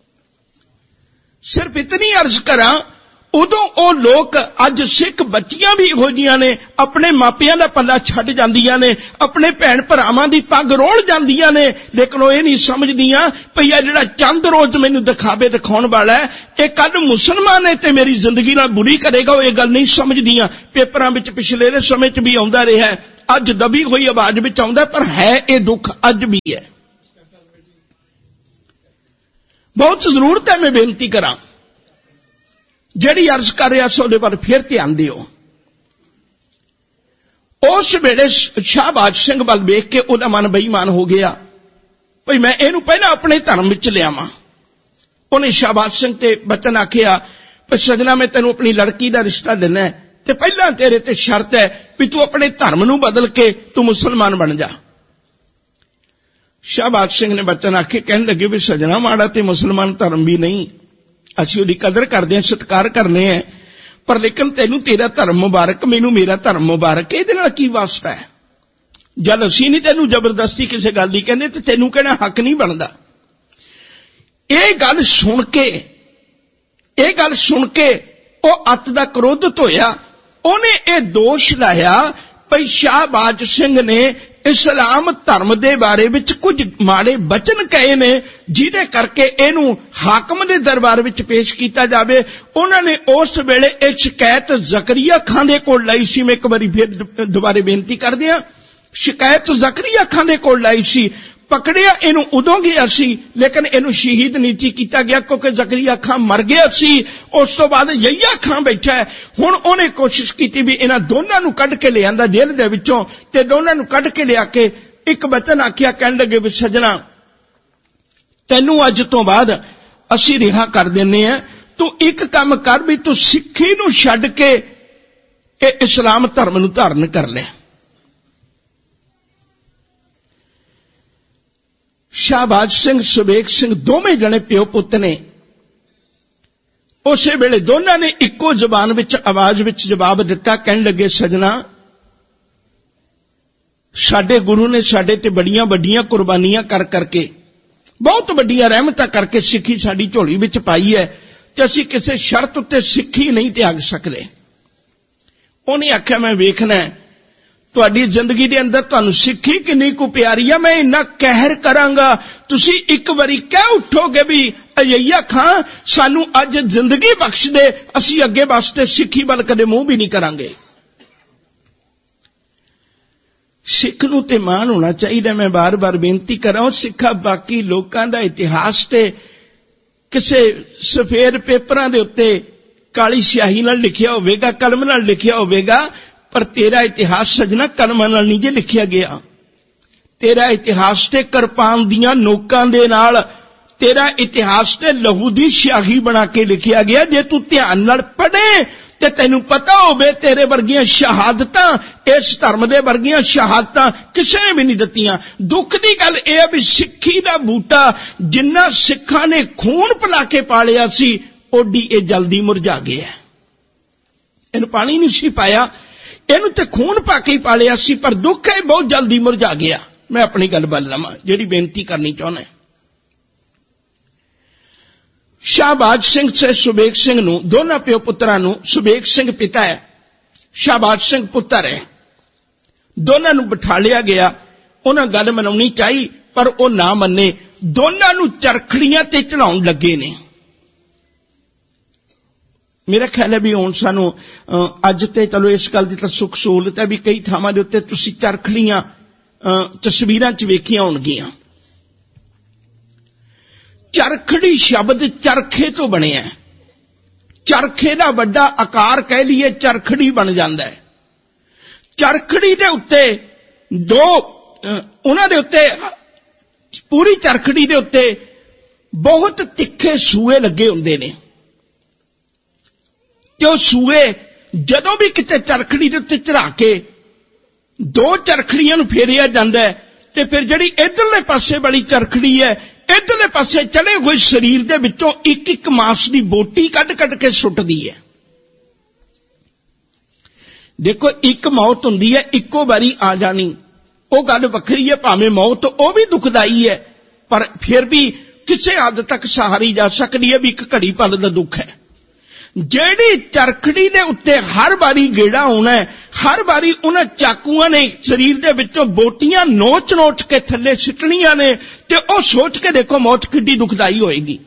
S1: ਸਿਰਫ ਇਤਨੀ ਅਰਜ਼ ਕਰਾਂ, ਉਦੋਂ ਉਹ ਲੋਕ, ਅੱਜ ਸਿੱਖ ਬੱਚੀਆਂ ਵੀ ਇਹੋ ਜਿਹੀਆਂ ਨੇ, ਆਪਣੇ ਮਾਪਿਆਂ ਦਾ ਪੱਲਾ ਛੱਡ ਜਾਂਦੀਆਂ ਨੇ, ਆਪਣੇ ਭੈਣ ਭਰਾਵਾਂ ਦੀ ਪੱਗ ਰੋੜ ਜਾਂਦੀਆਂ ਨੇ, ਲੇਕਿਨ ਉਹ ਇਹ ਨਹੀਂ ਸਮਝਦੀਆਂ ਭਈ ਇਹ ਜਿਹੜਾ ਚੰਦ ਰੋਜ਼ ਮੈਨੂੰ ਦਿਖਾਵੇ ਦਿਖਾਉਣ ਵਾਲਾ ਹੈ, ਇਹ ਕੱਲ ਮੁਸਲਮਾਨ ਹੈ ਤੇ ਮੇਰੀ ਜ਼ਿੰਦਗੀ ਨਾਲ ਬੁਰੀ ਕਰੇਗਾ। ਉਹ ਇਹ ਗੱਲ ਨਹੀਂ ਸਮਝਦੀਆਂ। ਪੇਪਰਾਂ ਵਿੱਚ ਪਿਛਲੇ ਦੇ ਸਮੇਂ 'ਚ ਵੀ ਆਉਂਦਾ ਰਿਹਾ, ਅੱਜ ਦਬੀ ਹੋਈ ਆਵਾਜ਼ ਵਿੱਚ ਆਉਂਦਾ, ਪਰ ਹੈ ਇਹ ਦੁੱਖ ਅੱਜ ਵੀ ਹੈ। ਬਹੁਤ ਜ਼ਰੂਰਤ ਹੈ ਮੈਂ ਬੇਨਤੀ ਕਰਾਂ, ਜਿਹੜੀ ਅਰਜ਼ ਕਰ ਰਿਹਾ ਸੋ ਉਹਦੇ ਵੱਲ ਫਿਰ ਧਿਆਨ ਦਿਓ। ਉਸ ਵੇਲੇ ਸ਼ਾਹਬਾਜ਼ ਸਿੰਘ ਵੱਲ ਵੇਖ ਕੇ ਉਹਦਾ ਮਨ ਬੇਈਮਾਨ ਹੋ ਗਿਆ ਭਈ ਮੈਂ ਇਹਨੂੰ ਪਹਿਲਾਂ ਆਪਣੇ ਧਰਮ ਵਿੱਚ ਲਿਆਵਾਂ। ਉਹਨੇ ਸ਼ਾਹਬਾਜ਼ ਸਿੰਘ ਤੇ ਬਚਨ ਆਖਿਆ ਭਈ ਸਜਣਾ, ਮੈਂ ਤੈਨੂੰ ਆਪਣੀ ਲੜਕੀ ਦਾ ਰਿਸ਼ਤਾ ਦੇਣਾ ਤੇ ਪਹਿਲਾਂ ਤੇਰੇ ਤੇ ਸ਼ਰਤ ਹੈ ਵੀ ਤੂੰ ਆਪਣੇ ਧਰਮ ਨੂੰ ਬਦਲ ਕੇ ਤੂੰ ਮੁਸਲਮਾਨ ਬਣ ਜਾ। ਸ਼ਾਹਬਾਜ਼ ਸਿੰਘ ਨੇ ਬਚਨ ਆਖੇ ਕਹਿਣ ਲੱਗੇ ਵੀ ਸਜਣਾ, ਮਾੜਾ ਤੇ ਮੁਸਲਮਾਨ ਧਰਮ ਵੀ ਨਹੀਂ, ਅਸੀਂ ਉਹਦੀ ਕਦਰ ਕਰਦੇ ਹਾਂ, ਸਤਿਕਾਰ ਕਰਨੇ ਆ, ਪਰ ਲੇਕਿਨ ਤੈਨੂੰ ਤੇਰਾ ਧਰਮ ਮੁਬਾਰਕ, ਮੈਨੂੰ ਮੇਰਾ ਧਰਮ ਮੁਬਾਰਕ, ਇਹਦੇ ਨਾਲ ਕੀ ਵਾਸਤਾ ਹੈ? ਜਦ ਅਸੀਂ ਨਹੀਂ ਤੈਨੂੰ ਜ਼ਬਰਦਸਤੀ ਕਿਸੇ ਗੱਲ ਦੀ ਕਹਿੰਦੇ ਤੇ ਤੈਨੂੰ ਕਹਿਣਾ ਹੱਕ ਨਹੀਂ ਬਣਦਾ। ਇਹ ਗੱਲ ਸੁਣ ਕੇ ਇਹ ਗੱਲ ਸੁਣ ਕੇ ਉਹ ਅੱਤ ਦਾ ਕ੍ਰੋਧਿਤ ਹੋਇਆ। ਉਹਨੇ ਇਹ ਦੋਸ਼ ਲਾਇਆ ਭਈ ਸ਼ਾਹਬਾਜ਼ ਸਿੰਘ ਨੇ ਇਸਲਾਮ ਧਰਮ ਦੇ ਬਾਰੇ ਵਿੱਚ ਕੁਝ ਮਾੜੇ ਬਚਨ ਕਹੇ ਨੇ, ਜਿਹਦੇ ਕਰਕੇ ਇਹਨੂੰ ਹਾਕਮ ਦੇ ਦਰਬਾਰ ਵਿੱਚ ਪੇਸ਼ ਕੀਤਾ ਜਾਵੇ। ਉਹਨਾਂ ਨੇ ਉਸ ਵੇਲੇ ਇਹ ਸ਼ਿਕਾਇਤ ਜ਼ਕਰੀਆ ਖਾਨ ਦੇ ਕੋਲ ਲਾਈ ਸੀ। ਮੈਂ ਇੱਕ ਵਾਰੀ ਫਿਰ ਦੁਬਾਰੇ ਬੇਨਤੀ ਕਰਦੇ ਹਾਂ, ਸ਼ਿਕਾਇਤ ਜ਼ਕਰੀਆ ਖਾਨ ਦੇ ਕੋਲ ਲਾਈ ਸੀ। ਪਕੜਿਆ ਇਹਨੂੰ ਉਦੋਂ ਗਿਆ ਸੀ, ਲੇਕਿਨ ਇਹਨੂੰ ਸ਼ਹੀਦ ਨਹੀਂ ਕੀਤਾ ਗਿਆ ਕਿਉਂਕਿ ਜ਼ਕਰੀਆ ਖਾਨ ਮਰ ਗਿਆ ਸੀ। ਉਸ ਤੋਂ ਬਾਅਦ ਯਹੀਆ ਖਾਨ ਬੈਠਾ ਹੈ। ਹੁਣ ਉਹਨੇ ਕੋਸ਼ਿਸ਼ ਕੀਤੀ ਵੀ ਇਹਨਾਂ ਦੋਨਾਂ ਨੂੰ ਕੱਢ ਕੇ ਲਿਆਂਦਾ ਜੇਲ੍ਹ ਦੇ ਵਿੱਚੋਂ, ਤੇ ਦੋਨਾਂ ਨੂੰ ਕੱਢ ਕੇ ਲਿਆ ਕੇ ਇੱਕ ਬਚਨ ਆਖਿਆ, ਕਹਿਣ ਲੱਗੇ ਵੀ ਸੱਜਣਾ, ਤੈਨੂੰ ਅੱਜ ਤੋਂ ਬਾਅਦ ਅਸੀਂ ਰਿਹਾ ਕਰ ਦਿੰਨੇ ਆ, ਤੂੰ ਇੱਕ ਕੰਮ ਕਰ ਵੀ ਤੂੰ ਸਿੱਖੀ ਨੂੰ ਛੱਡ ਕੇ ਇਹ ਇਸਲਾਮ ਧਰਮ ਨੂੰ ਧਾਰਨ ਕਰ ਲੈ। ਸ਼ਾਹਬਾਜ਼ ਸਿੰਘ, ਸੁਬੇਗ ਸਿੰਘ ਦੋਵੇਂ ਜਣੇ ਪਿਓ ਪੁੱਤ ਨੇ। ਉਸੇ ਵੇਲੇ ਦੋਨਾਂ ਨੇ ਇੱਕੋ ਜ਼ਬਾਨ ਵਿੱਚ ਆਵਾਜ਼ ਵਿੱਚ ਜਵਾਬ ਦਿੱਤਾ, ਕਹਿਣ ਲੱਗੇ ਸੱਜਣਾ, ਸਾਡੇ ਗੁਰੂ ਨੇ ਸਾਡੇ ਤੇ ਬੜੀਆਂ ਵੱਡੀਆਂ ਕੁਰਬਾਨੀਆਂ ਕਰ ਕਰਕੇ, ਬਹੁਤ ਵੱਡੀਆਂ ਰਹਿਮਤਾਂ ਕਰਕੇ ਸਿੱਖੀ ਸਾਡੀ ਝੋਲੀ ਵਿੱਚ ਪਾਈ ਹੈ, ਤੇ ਅਸੀਂ ਕਿਸੇ ਸ਼ਰਤ ਉੱਤੇ ਸਿੱਖੀ ਨਹੀਂ ਤਿਆਗ ਸਕਦੇ। ਉਹਨੇ ਆਖਿਆ ਮੈਂ ਵੇਖਣਾ ਤੁਹਾਡੀ ਜ਼ਿੰਦਗੀ ਦੇ ਅੰਦਰ ਤੁਹਾਨੂੰ ਸਿੱਖੀ ਕਿੰਨੀ ਕੁ ਪਿਆਰੀ ਆ, ਮੈਂ ਇੰਨਾ ਕਹਿਰ ਕਰਾਂਗਾ, ਤੁਸੀਂ ਇੱਕ ਵਾਰੀ ਕਹਿ ਉੱਠੋਗੇ ਵੀ ਯਹੀਆ ਖਾਂ ਸਾਨੂੰ ਅੱਜ ਜ਼ਿੰਦਗੀ ਬਖਸ਼ ਦੇ, ਅਸੀਂ ਅੱਗੇ ਵਾਸਤੇ ਸਿੱਖੀ ਵੱਲ ਕਦੇ ਮੂੰਹ ਵੀ ਨਹੀਂ ਕਰਾਂਗੇ। ਸਿੱਖ ਨੂੰ ਤੇ ਮਾਣ ਹੋਣਾ ਚਾਹੀਦਾ। ਮੈਂ ਬਾਰ-ਬਾਰ ਬੇਨਤੀ ਕਰਾਂ, ਸਿੱਖਾ ਬਾਕੀ ਲੋਕਾਂ ਦਾ ਇਤਿਹਾਸ ਤੇ ਕਿਸੇ ਸਫੇਦ ਪੇਪਰਾਂ ਦੇ ਉੱਤੇ ਕਾਲੀ ਸਿਆਹੀ ਨਾਲ ਲਿਖਿਆ ਹੋਵੇਗਾ, ਕਲਮ ਨਾਲ ਲਿਖਿਆ ਹੋਵੇਗਾ, ਪਰ ਤੇਰਾ ਇਤਿਹਾਸ ਸਜਣਾ ਕਲਮਾਂ ਨਾਲ ਨਹੀਂ ਜੇ ਲਿਖਿਆ ਗਿਆ। ਤੇਰਾ ਇਤਿਹਾਸ ਤੇ ਕਿਰਪਾਨ ਦੀਆਂ ਨੋਕਾਂ ਦੇ ਨਾਲ, ਤੇਰਾ ਇਤਿਹਾਸ ਤੇ ਲਹੂ ਦੀ ਸਿਆਹੀ ਬਣਾ ਕੇ ਲਿਖਿਆ ਗਿਆ। ਜੇ ਤੂੰ ਧਿਆਨ ਨਾਲ ਪੜ੍ਹੇ ਤੇ ਤੈਨੂੰ ਪਤਾ ਹੋਵੇ ਤੇਰੇ ਵਰਗੀਆਂ ਸ਼ਹਾਦਤਾਂ, ਇਸ ਧਰਮ ਦੇ ਵਰਗੀਆਂ ਸ਼ਹਾਦਤਾਂ ਕਿਸੇ ਨੇ ਵੀ ਨਹੀਂ ਦਿੱਤੀਆਂ। ਦੁੱਖ ਦੀ ਗੱਲ ਇਹ ਹੈ ਵੀ ਸਿੱਖੀ ਦਾ ਬੂਟਾ ਜਿੰਨਾ ਸਿੱਖਾਂ ਨੇ ਖੂਨ ਪਿਲਾ ਕੇ ਪਾਲਿਆ ਸੀ, ਓਡੀ ਇਹ ਜਲਦੀ ਮੁਰਝਾ ਗਿਆ। ਇਹਨੂੰ ਪਾਣੀ ਨਹੀਂ ਸੀ ਪਾਇਆ, ਇਹਨੂੰ ਤੇ ਖੂਨ ਪਾ ਕੇ ਹੀ ਪਾਲਿਆ ਸੀ, ਪਰ ਦੁੱਖ ਹੈ ਬਹੁਤ ਜਲਦੀ ਮੁਰਝਾ ਗਿਆ। ਮੈਂ ਆਪਣੀ ਗੱਲ ਵੱਲ ਲਵਾਂ, ਜਿਹੜੀ ਬੇਨਤੀ ਕਰਨੀ ਚਾਹੁੰਦਾ। ਸ਼ਾਹਬਾਜ਼ ਸਿੰਘ ਤੇ ਸੁਬੇਗ ਸਿੰਘ ਨੂੰ, ਦੋਨਾਂ ਪਿਓ ਪੁੱਤਰਾਂ ਨੂੰ, ਸੁਬੇਗ ਸਿੰਘ ਪਿਤਾ ਹੈ, ਸ਼ਾਹਬਾਜ਼ ਸਿੰਘ ਪੁੱਤਰ ਹੈ, ਦੋਨਾਂ ਨੂੰ ਬਿਠਾ ਲਿਆ ਗਿਆ। ਉਹਨਾਂ ਗੱਲ ਮਨਾਉਣੀ ਚਾਹੀ ਪਰ ਉਹ ਨਾ ਮੰਨੇ। ਦੋਨਾਂ ਨੂੰ ਚਰਖੜੀਆਂ ਤੇ ਚੜਾਉਣ ਲੱਗੇ ਨੇ। ਮੇਰਾ ਖਿਆਲ ਹੈ ਵੀ ਹੁਣ ਸਾਨੂੰ ਅੱਜ ਤੇ ਚਲੋ ਇਸ ਗੱਲ ਦੀ ਤਾਂ ਸੁੱਖ ਸਹੂਲਤ ਹੈ ਵੀ ਕਈ ਥਾਵਾਂ ਦੇ ਉੱਤੇ ਤੁਸੀਂ ਚਰਖੜੀਆਂ ਤਸਵੀਰਾਂ 'ਚ ਵੇਖੀਆਂ ਹੋਣਗੀਆਂ। ਚਰਖੜੀ ਸ਼ਬਦ ਚਰਖੇ ਤੋਂ ਬਣਿਆ। ਚਰਖੇ ਦਾ ਵੱਡਾ ਆਕਾਰ ਕਹਿ ਲਈਏ, ਚਰਖੜੀ ਬਣ ਜਾਂਦਾ ਹੈ। ਚਰਖੜੀ ਦੇ ਉੱਤੇ ਦੋ, ਉਹਨਾਂ ਦੇ ਉੱਤੇ, ਪੂਰੀ ਚਰਖੜੀ ਦੇ ਉੱਤੇ ਬਹੁਤ ਤਿੱਖੇ ਸੂਏ ਲੱਗੇ ਹੁੰਦੇ ਨੇ, ਤੇ ਉਹ ਸੂਏ ਜਦੋਂ ਵੀ ਕਿਤੇ ਚਰਖੜੀ ਦੇ ਉੱਤੇ ਚੜਾ ਕੇ ਦੋ ਚਰਖੜੀਆਂ ਨੂੰ ਫੇਰਿਆ ਜਾਂਦਾ ਹੈ, ਤੇ ਫਿਰ ਜਿਹੜੀ ਇਧਰਲੇ ਪਾਸੇ ਵਾਲੀ ਚਰਖੜੀ ਹੈ, ਇਧਰਲੇ ਪਾਸੇ ਚੜੇ ਹੋਏ ਸਰੀਰ ਦੇ ਵਿੱਚੋਂ ਇੱਕ ਇੱਕ ਮਾਸ ਦੀ ਬੋਟੀ ਕੱਢ ਕੱਢ ਕੇ ਸੁੱਟਦੀ ਹੈ। ਦੇਖੋ, ਇੱਕ ਮੌਤ ਹੁੰਦੀ ਹੈ ਇੱਕੋ ਵਾਰੀ ਆ ਜਾਣੀ, ਉਹ ਗੱਲ ਵੱਖਰੀ ਹੈ। ਭਾਵੇਂ ਮੌਤ ਉਹ ਵੀ ਦੁਖਦਾਈ ਹੈ, ਪਰ ਫਿਰ ਵੀ ਕਿਸੇ ਹੱਦ ਤੱਕ ਸਹਾਰੀ ਜਾ ਸਕਦੀ ਹੈ ਵੀ ਇੱਕ ਘੜੀ ਪਲ ਦਾ ਦੁੱਖ ਹੈ। ਜਿਹੜੀ ਚਰਖੜੀ ਦੇ ਉੱਤੇ ਹਰ ਵਾਰੀ ਗੇੜਾ ਆਉਣਾ, ਹਰ ਵਾਰੀ ਉਹਨਾਂ ਚਾਕੂਆਂ ਨੇ ਸਰੀਰ ਦੇ ਵਿੱਚੋਂ ਬੋਟੀਆਂ ਨੋਚ ਨੋਚ ਕੇ ਥੱਲੇ ਸਿੱਟਣੀਆਂ ਨੇ, ਤੇ ਉਹ ਸੋਚ ਕੇ ਦੇਖੋ ਮੌਤ ਕਿੱਡੀ ਦੁਖਦਾਈ ਹੋਏਗੀ।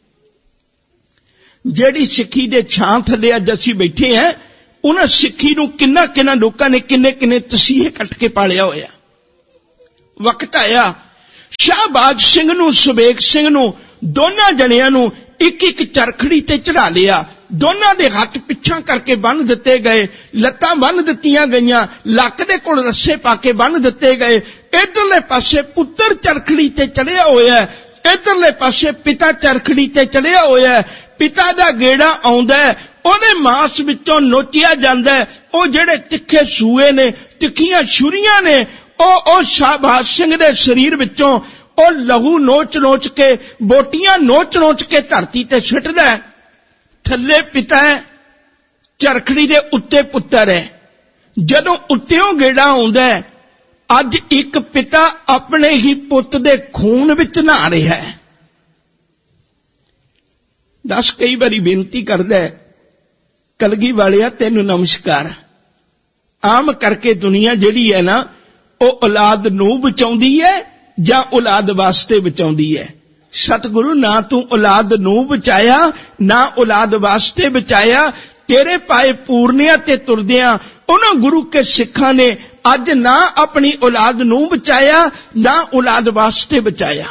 S1: ਜਿਹੜੀ ਸਿੱਖੀ ਦੇ ਛਾਂ ਥੱਲੇ ਅੱਜ ਅਸੀਂ ਬੈਠੇ ਹਾਂ, ਉਹਨਾਂ ਸਿੱਖੀ ਨੂੰ ਕਿੰਨਾ ਕਿੰਨਾ ਲੋਕਾਂ ਨੇ ਕਿੰਨੇ ਕਿੰਨੇ ਤਸੀਹੇ ਕੱਟ ਕੇ ਪਾਲਿਆ ਹੋਇਆ। ਵਕਤ ਆਇਆ ਸ਼ਾਹਬਾਜ਼ ਸਿੰਘ ਨੂੰ, ਸੁਬੇਗ ਸਿੰਘ ਨੂੰ, ਦੋਨਾਂ ਜਣਿਆਂ ਨੂੰ ਇੱਕ ਇੱਕ ਚਰਖੜੀ ਤੇ ਚੜਾ ਲਿਆ। ਦੋਨਾਂ ਦੇ ਹੱਥ ਪਿੱਛਾਂ ਕਰਕੇ ਬੰਨ ਦਿੱਤੇ ਗਏ, ਲੱਤਾਂ ਬੰਨ ਦਿੱਤੀਆਂ ਗਈਆਂ, ਲੱਕ ਦੇ ਕੋਲ ਰੱਸੇ ਪਾ ਕੇ ਬੰਨ ਦਿੱਤੇ ਗਏ। ਇਧਰਲੇ ਪਾਸੇ ਪੁੱਤਰ ਚਰਖੜੀ ਤੇ ਚੜਿਆ ਹੋਇਆ, ਇਧਰਲੇ ਪਾਸੇ ਪਿਤਾ ਚਰਖੜੀ ਤੇ ਚੜਿਆ ਹੋਇਆ। ਪਿਤਾ ਦਾ ਗੇੜਾ ਆਉਂਦਾ, ਉਹਦੇ ਮਾਸ ਵਿੱਚੋਂ ਨੋਚਿਆ ਜਾਂਦਾ। ਉਹ ਜਿਹੜੇ ਤਿੱਖੇ ਸੂਏ ਨੇ, ਤਿੱਖੀਆਂ ਛੁਰੀਆਂ ਨੇ, ਉਹ ਉਹ ਸ਼ਾਹਬਾਜ਼ ਸਿੰਘ ਦੇ ਸਰੀਰ ਵਿੱਚੋਂ ਉਹ ਲਹੂ ਨੋਚ ਨੋਚ ਕੇ, ਬੋਟੀਆਂ ਨੋਚ ਨੋਚ ਕੇ ਧਰਤੀ ਤੇ ਸਿੱਟਦਾ। ਥੱਲੇ ਪਿਤਾ ਹੈ, ਚਰਖੜੀ ਦੇ ਉੱਤੇ ਪੁੱਤਰ ਹੈ। ਜਦੋਂ ਉੱਤਿਓਂ ਗੇੜਾ ਆਉਂਦਾ, ਅੱਜ ਇੱਕ ਪਿਤਾ ਆਪਣੇ ਹੀ ਪੁੱਤ ਦੇ ਖੂਨ ਵਿੱਚ ਨਹਾ ਰਿਹਾ ਹੈ। दस कई बारी बेनती करदा है, कलगी वालिया तैनू नमस्कार। आम करके दुनिया जिहड़ी है ना वो औलाद नूं बचाउंदी है जां औलाद वास्ते बचाउंदी है। सतगुरु ना तू औलाद नूं बचाया ना औलाद वास्ते बचाया, तेरे पाए पूर्णिया ते तुरदियां उन्हां गुरु के सिखां ने अज ना अपनी औलाद नूं बचाया ना औलाद वास्ते बचाया।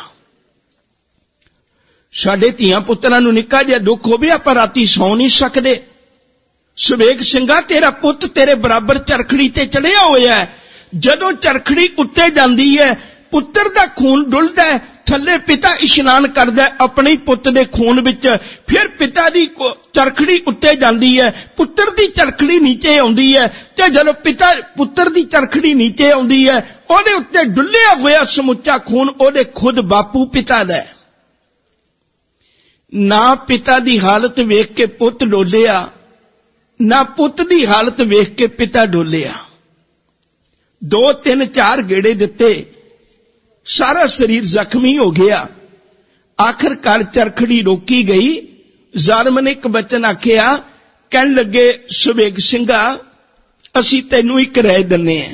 S1: साडे धीआं पुत्रां नूं निक्का जिहा दुख होवे आपां राती सौ नहीं सकदे। सुबेग सिंघा तेरा पुੱਤ तेरे बराबर चरखड़ी ते चढ़िया होया है, जदों चरखड़ी उत्ते जांदी है पुत्र दा खून डुलदा है, थल्ले पिता इशनान करदा है अपने पुੱਤ दे खून विच, फिर पिता दी चरखड़ी उत्ते जांदी है, पुत्र दी चरखड़ी नीचे आउंदी है, ते जदों पिता पुत्र दी चरखड़ी नीचे आउंदी है ओदे उत्ते डुलिया होया समुच्चा खून ओदे खुद बापू पिता दा है। ना पिता दी हालत वेख के पुੱਤ डोलिया ना पुੱਤ दी हालत वेख के पिता डोलिया। दो तीन चार गेड़े दिते, सारा शरीर जख्मी हो गया। आखिरकार चरखड़ी रोकी गई। जालिम ने एक बचन आखिया, कहन लगे सुबेग सिंघा असी तैनू एक राय दन्ने हैं।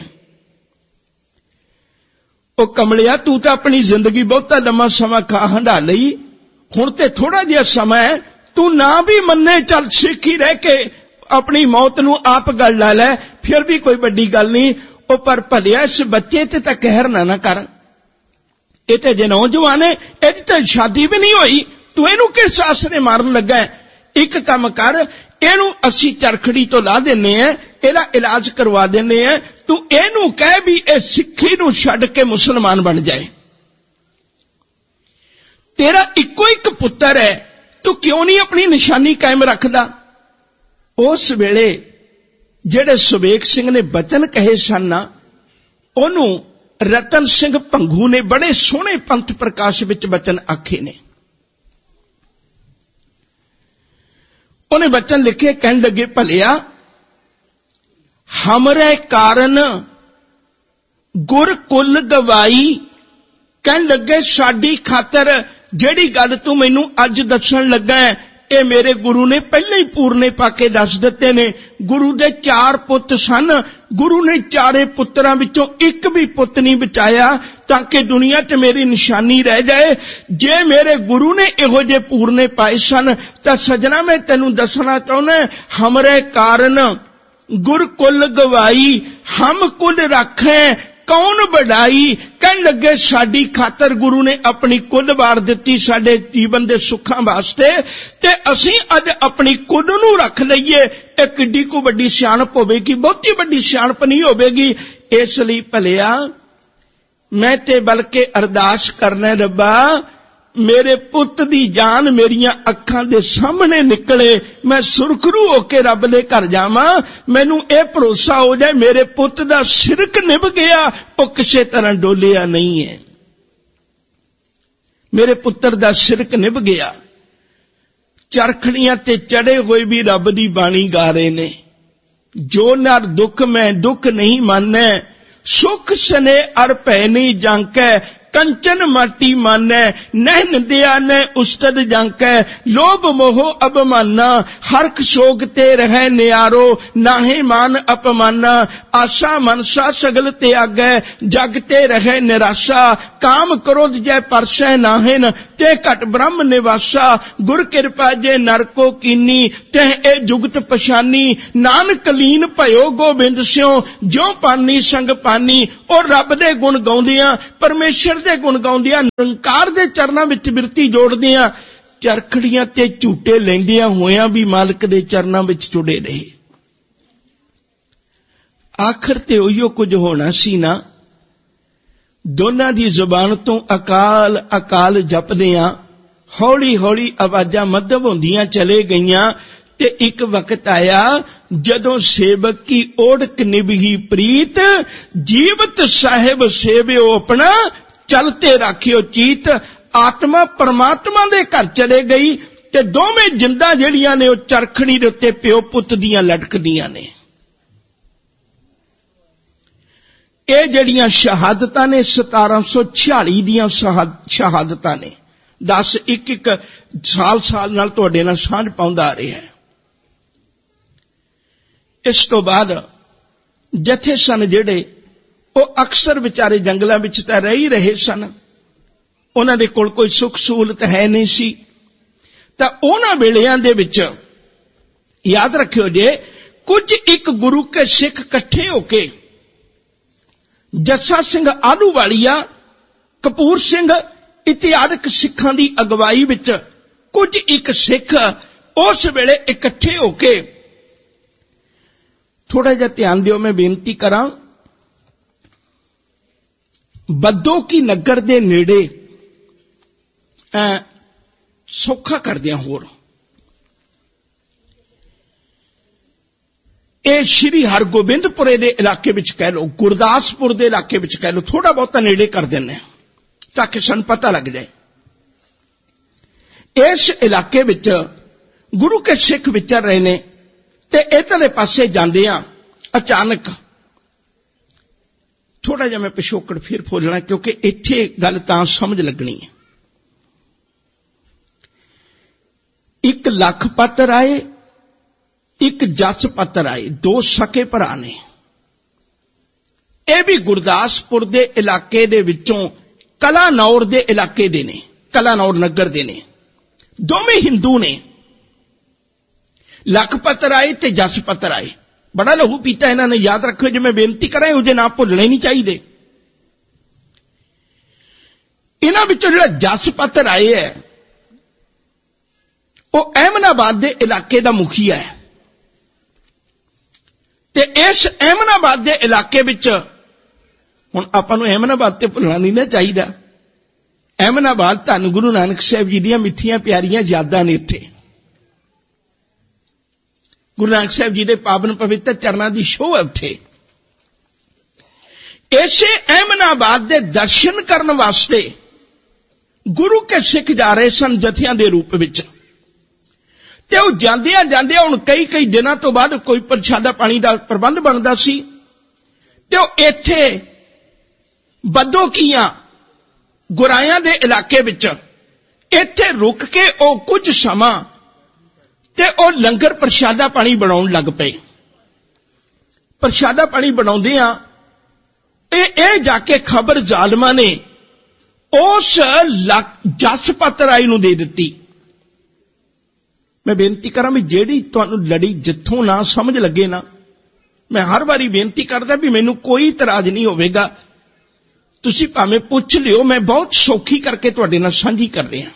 S1: ओ कमलिया तू तो अपनी जिंदगी बहुता लंबा समा खा हंडा लई, हुण ते थोड़ा जिहा समा है, तू ना भी मन्ने चल सिख ही रह के अपनी मौत नू आप गल ला लै, फिर भी कोई बड़ी गल नहीं। ओ पर भलिया इस बच्चे ते तां कहर ना ना कर, ये तो जे नौजवान है, इहदी तां शादी भी नहीं होई, तू इहनू किस आसरे मारन लगा है। एक काम कर, इहनू असी चरखड़ी तो ला देने हैं, इहदा इलाज करवा देने हैं, तू इहनू कह भी इह सिक्खी नू छड्ड के मुसलमान बन जाए। तेरा इक्को एक पुत्र है, तू क्यों नहीं अपनी निशानी कायम रखदा। उस वेले जेड़े सुबेग सिंह ने बचन कहे सन, ओनू रतन सिंह भंगू ने बड़े सोहने पंथ प्रकाश विच बचन आखे ने। उन्हें बचन लिखे, कहन लगे भलिया हमरे कारण गुर कुल गवाई, कहन लगे साडी खातर जेड़ी गल तू मैनू अज दसन लगा है ए मेरे गुरु ने पहले ही पूरने पाके दस दिते ने। गुरु दे चार पुत सन, गुरु ने चारे पुत्रां विचों एक भी पुत नहीं बचाया ताकि दुनिया च मेरी निशानी रह जाए। जे मेरे गुरु ने इहो जे पूरने पाए सन तां सजना मैं तैनू दसना चाहुंदा, हमरे कारण गुर कुल गवाई हम कुल रखें कौन बढ़ाई। कहन लगे साडी खातर गुरु ने अपनी कुल वार दिती साडे जीवन दे सुखां वास्ते, ते असीं अज अपनी कुल नू रख लईए, इह किड्डी को वड्डी सियाणप होवेगी, बहुती वड्डी सियाणप नहीं होवेगी। इसलिए भलिया मैं ते बल्कि अरदास करना, रब्बा मेरे पुत दी जान मेरियां अखां दे सामने निकले, मैं सुरखरू होके रब दे घर जावां, मैनू ये भरोसा हो जाए मेरे पुत दा सिरक निभ गया, वो किसी तरह डोलिया नहीं है, मेरे पुत्र दा सिरक निभ गया। चरखड़ियां ते चढ़े हुए भी रब दी बाणी गा रहे ने, जो नर दुख मैं दुख नहीं मानै, सुख सने अर भै नहीं जांकै, कंचन माटी मानै, नैन दिया ने उस्तद जांकै, लोभ मोह अबमाना, हरख शोक ते रहै नियारो, नाहे मान अपमाना, आशा मनसा सगल त्यागै, जग ते रहै निराशा, काम क्रोध जय परसै नाहिन, ते घट ब्रह्म निवासा, गुर कृपा जे नरको कीनी, ते ए जुगत पछानी, नानक लीन भयो गोबिंद स्यों, ज्यों पानी संग पानी। और रब दे गुण गाउंदियां, परमेश्वर दे गुण गाउंदियां, निरंकार दे चरनां विच बिरती जोड़दियां, चरखड़ियां ते झूटे लैंदियां होयां भी मालक दे चरनां विच जुड़े रहे। आखिर ते उहियो कुछ होना सी ना। दोनां दी जुबान तो अकाल अकाल जपदियां हौली हौली आवाजां मध्यम होंदियां चले गईयां, ते एक वक्त आया जदों सेवक की ओढ़क निभही प्रीत, जीवत साहिब सेवियो अपना, चलते राखियो चीत। आत्मा परमात्मा दे घर चले गई ते दोवें जिंदा जड़ियां ने वो चरखड़ी दे उत्ते प्यो पुत दियां लटकदियां ने। ये जड़ियां शहादतां ने सतारां सौ छियाली दियां शहादतां ने, दस एक एक साल साल नाल तुहाडे नाल सांझ पाउंदा आ रहा है। इस तो बाद जथे सन जिहड़े वो अक्सर विचारे जंगलों विच तां रह ही रहे सन, उन्हां दे कोल कोई सुख सहूलत है नहीं सी। तां उन्हां वेलियां दे विच याद रखियो जे कुछ एक गुरु के सिख इकट्ठे होके जस्सा सिंह आलूवालिया, कपूर सिंह इत्यादि सिखां दी अगवाई विच कुछ एक सिख उस वेले इकट्ठे होके, थोड़ा जिहा ध्यान दिओ मैं बेनती करां, बद्दो की नगर दे नेड़े सौखा करदियां होर ਇਹ श्री हरगोबिंदपुरे दे इलाके विच कह लो, गुरदासपुर दे इलाके विच कह लो, थोड़ा बहुत नेड़े कर देने ताकि सन पता लग जाए। इस इलाके विच गुरु के सिख विचर रहे ने ते इधरले पासे जांदियां अचानक थोड़ा जिहा मैं पिछोकड़ फिर फोलना क्योंकि इत्थे गल तां समझ लगनी है। एक लखपत आए, एक जसपत आए, दो सके भरा ने। यह भी गुरदासपुर दे इलाके दे विचों कलानौर दे इलाके दे ने, कलानौर नगर दे ने, दोवें हिंदू ने। लखपत आए ते जसपत आए, बड़ा लहू पीता इन्हां ने, याद रखो जे मैं बेनती करां उहदे नाम भुलने नहीं चाहिए। इन्हां विचों जिहड़ा जसपत आए है वो अहमदाबाद दे इलाके दा मुखिया है ते इस अहमदाबाद दे इलाके विच हुण आपां नूं अहमदाबाद ते भुलना नहीं ना चाहिए। अहमदाबाद धन गुरु नानक साहिब जी दीयां मिठियां प्यारियां यादां ने। इत्थे गुरु नानक साहिब जी दे पावन पवित्र चरणां दी शोभ है। उत्थे इसे अहमदाबाद दे दर्शन करन वास्ते गुरु के सिख जा रहे सन जथियां दे रूप विच ते वो जांदियां जांदियां हुण कई कई दिनां तो बाद कोई प्रशादा पानी दा प्रबंध बनदा सी ते वो इत्थे बद्दोकीयां गुरायां दे इलाके विच इत्थे रुक के वो कुछ समा ते वो लंगर प्रशादा पानी बनाउण लग पए। प्रशादा पानी बनाउंदियां ए ए जाके खबर जालमा ने उस जसपत राय नूं दे दित्ती। मैं बेनती करा भी जेड़ी तुहानूं लड़ी जिथों ना समझ लगे ना, मैं हर बारी बेनती करदा भी मैनूं कोई इतराज नहीं होवेगा, तुसीं भावें पुछ लिओ, मैं बहुत सौखी करके तुहाडे नाल सांझी कर रहा।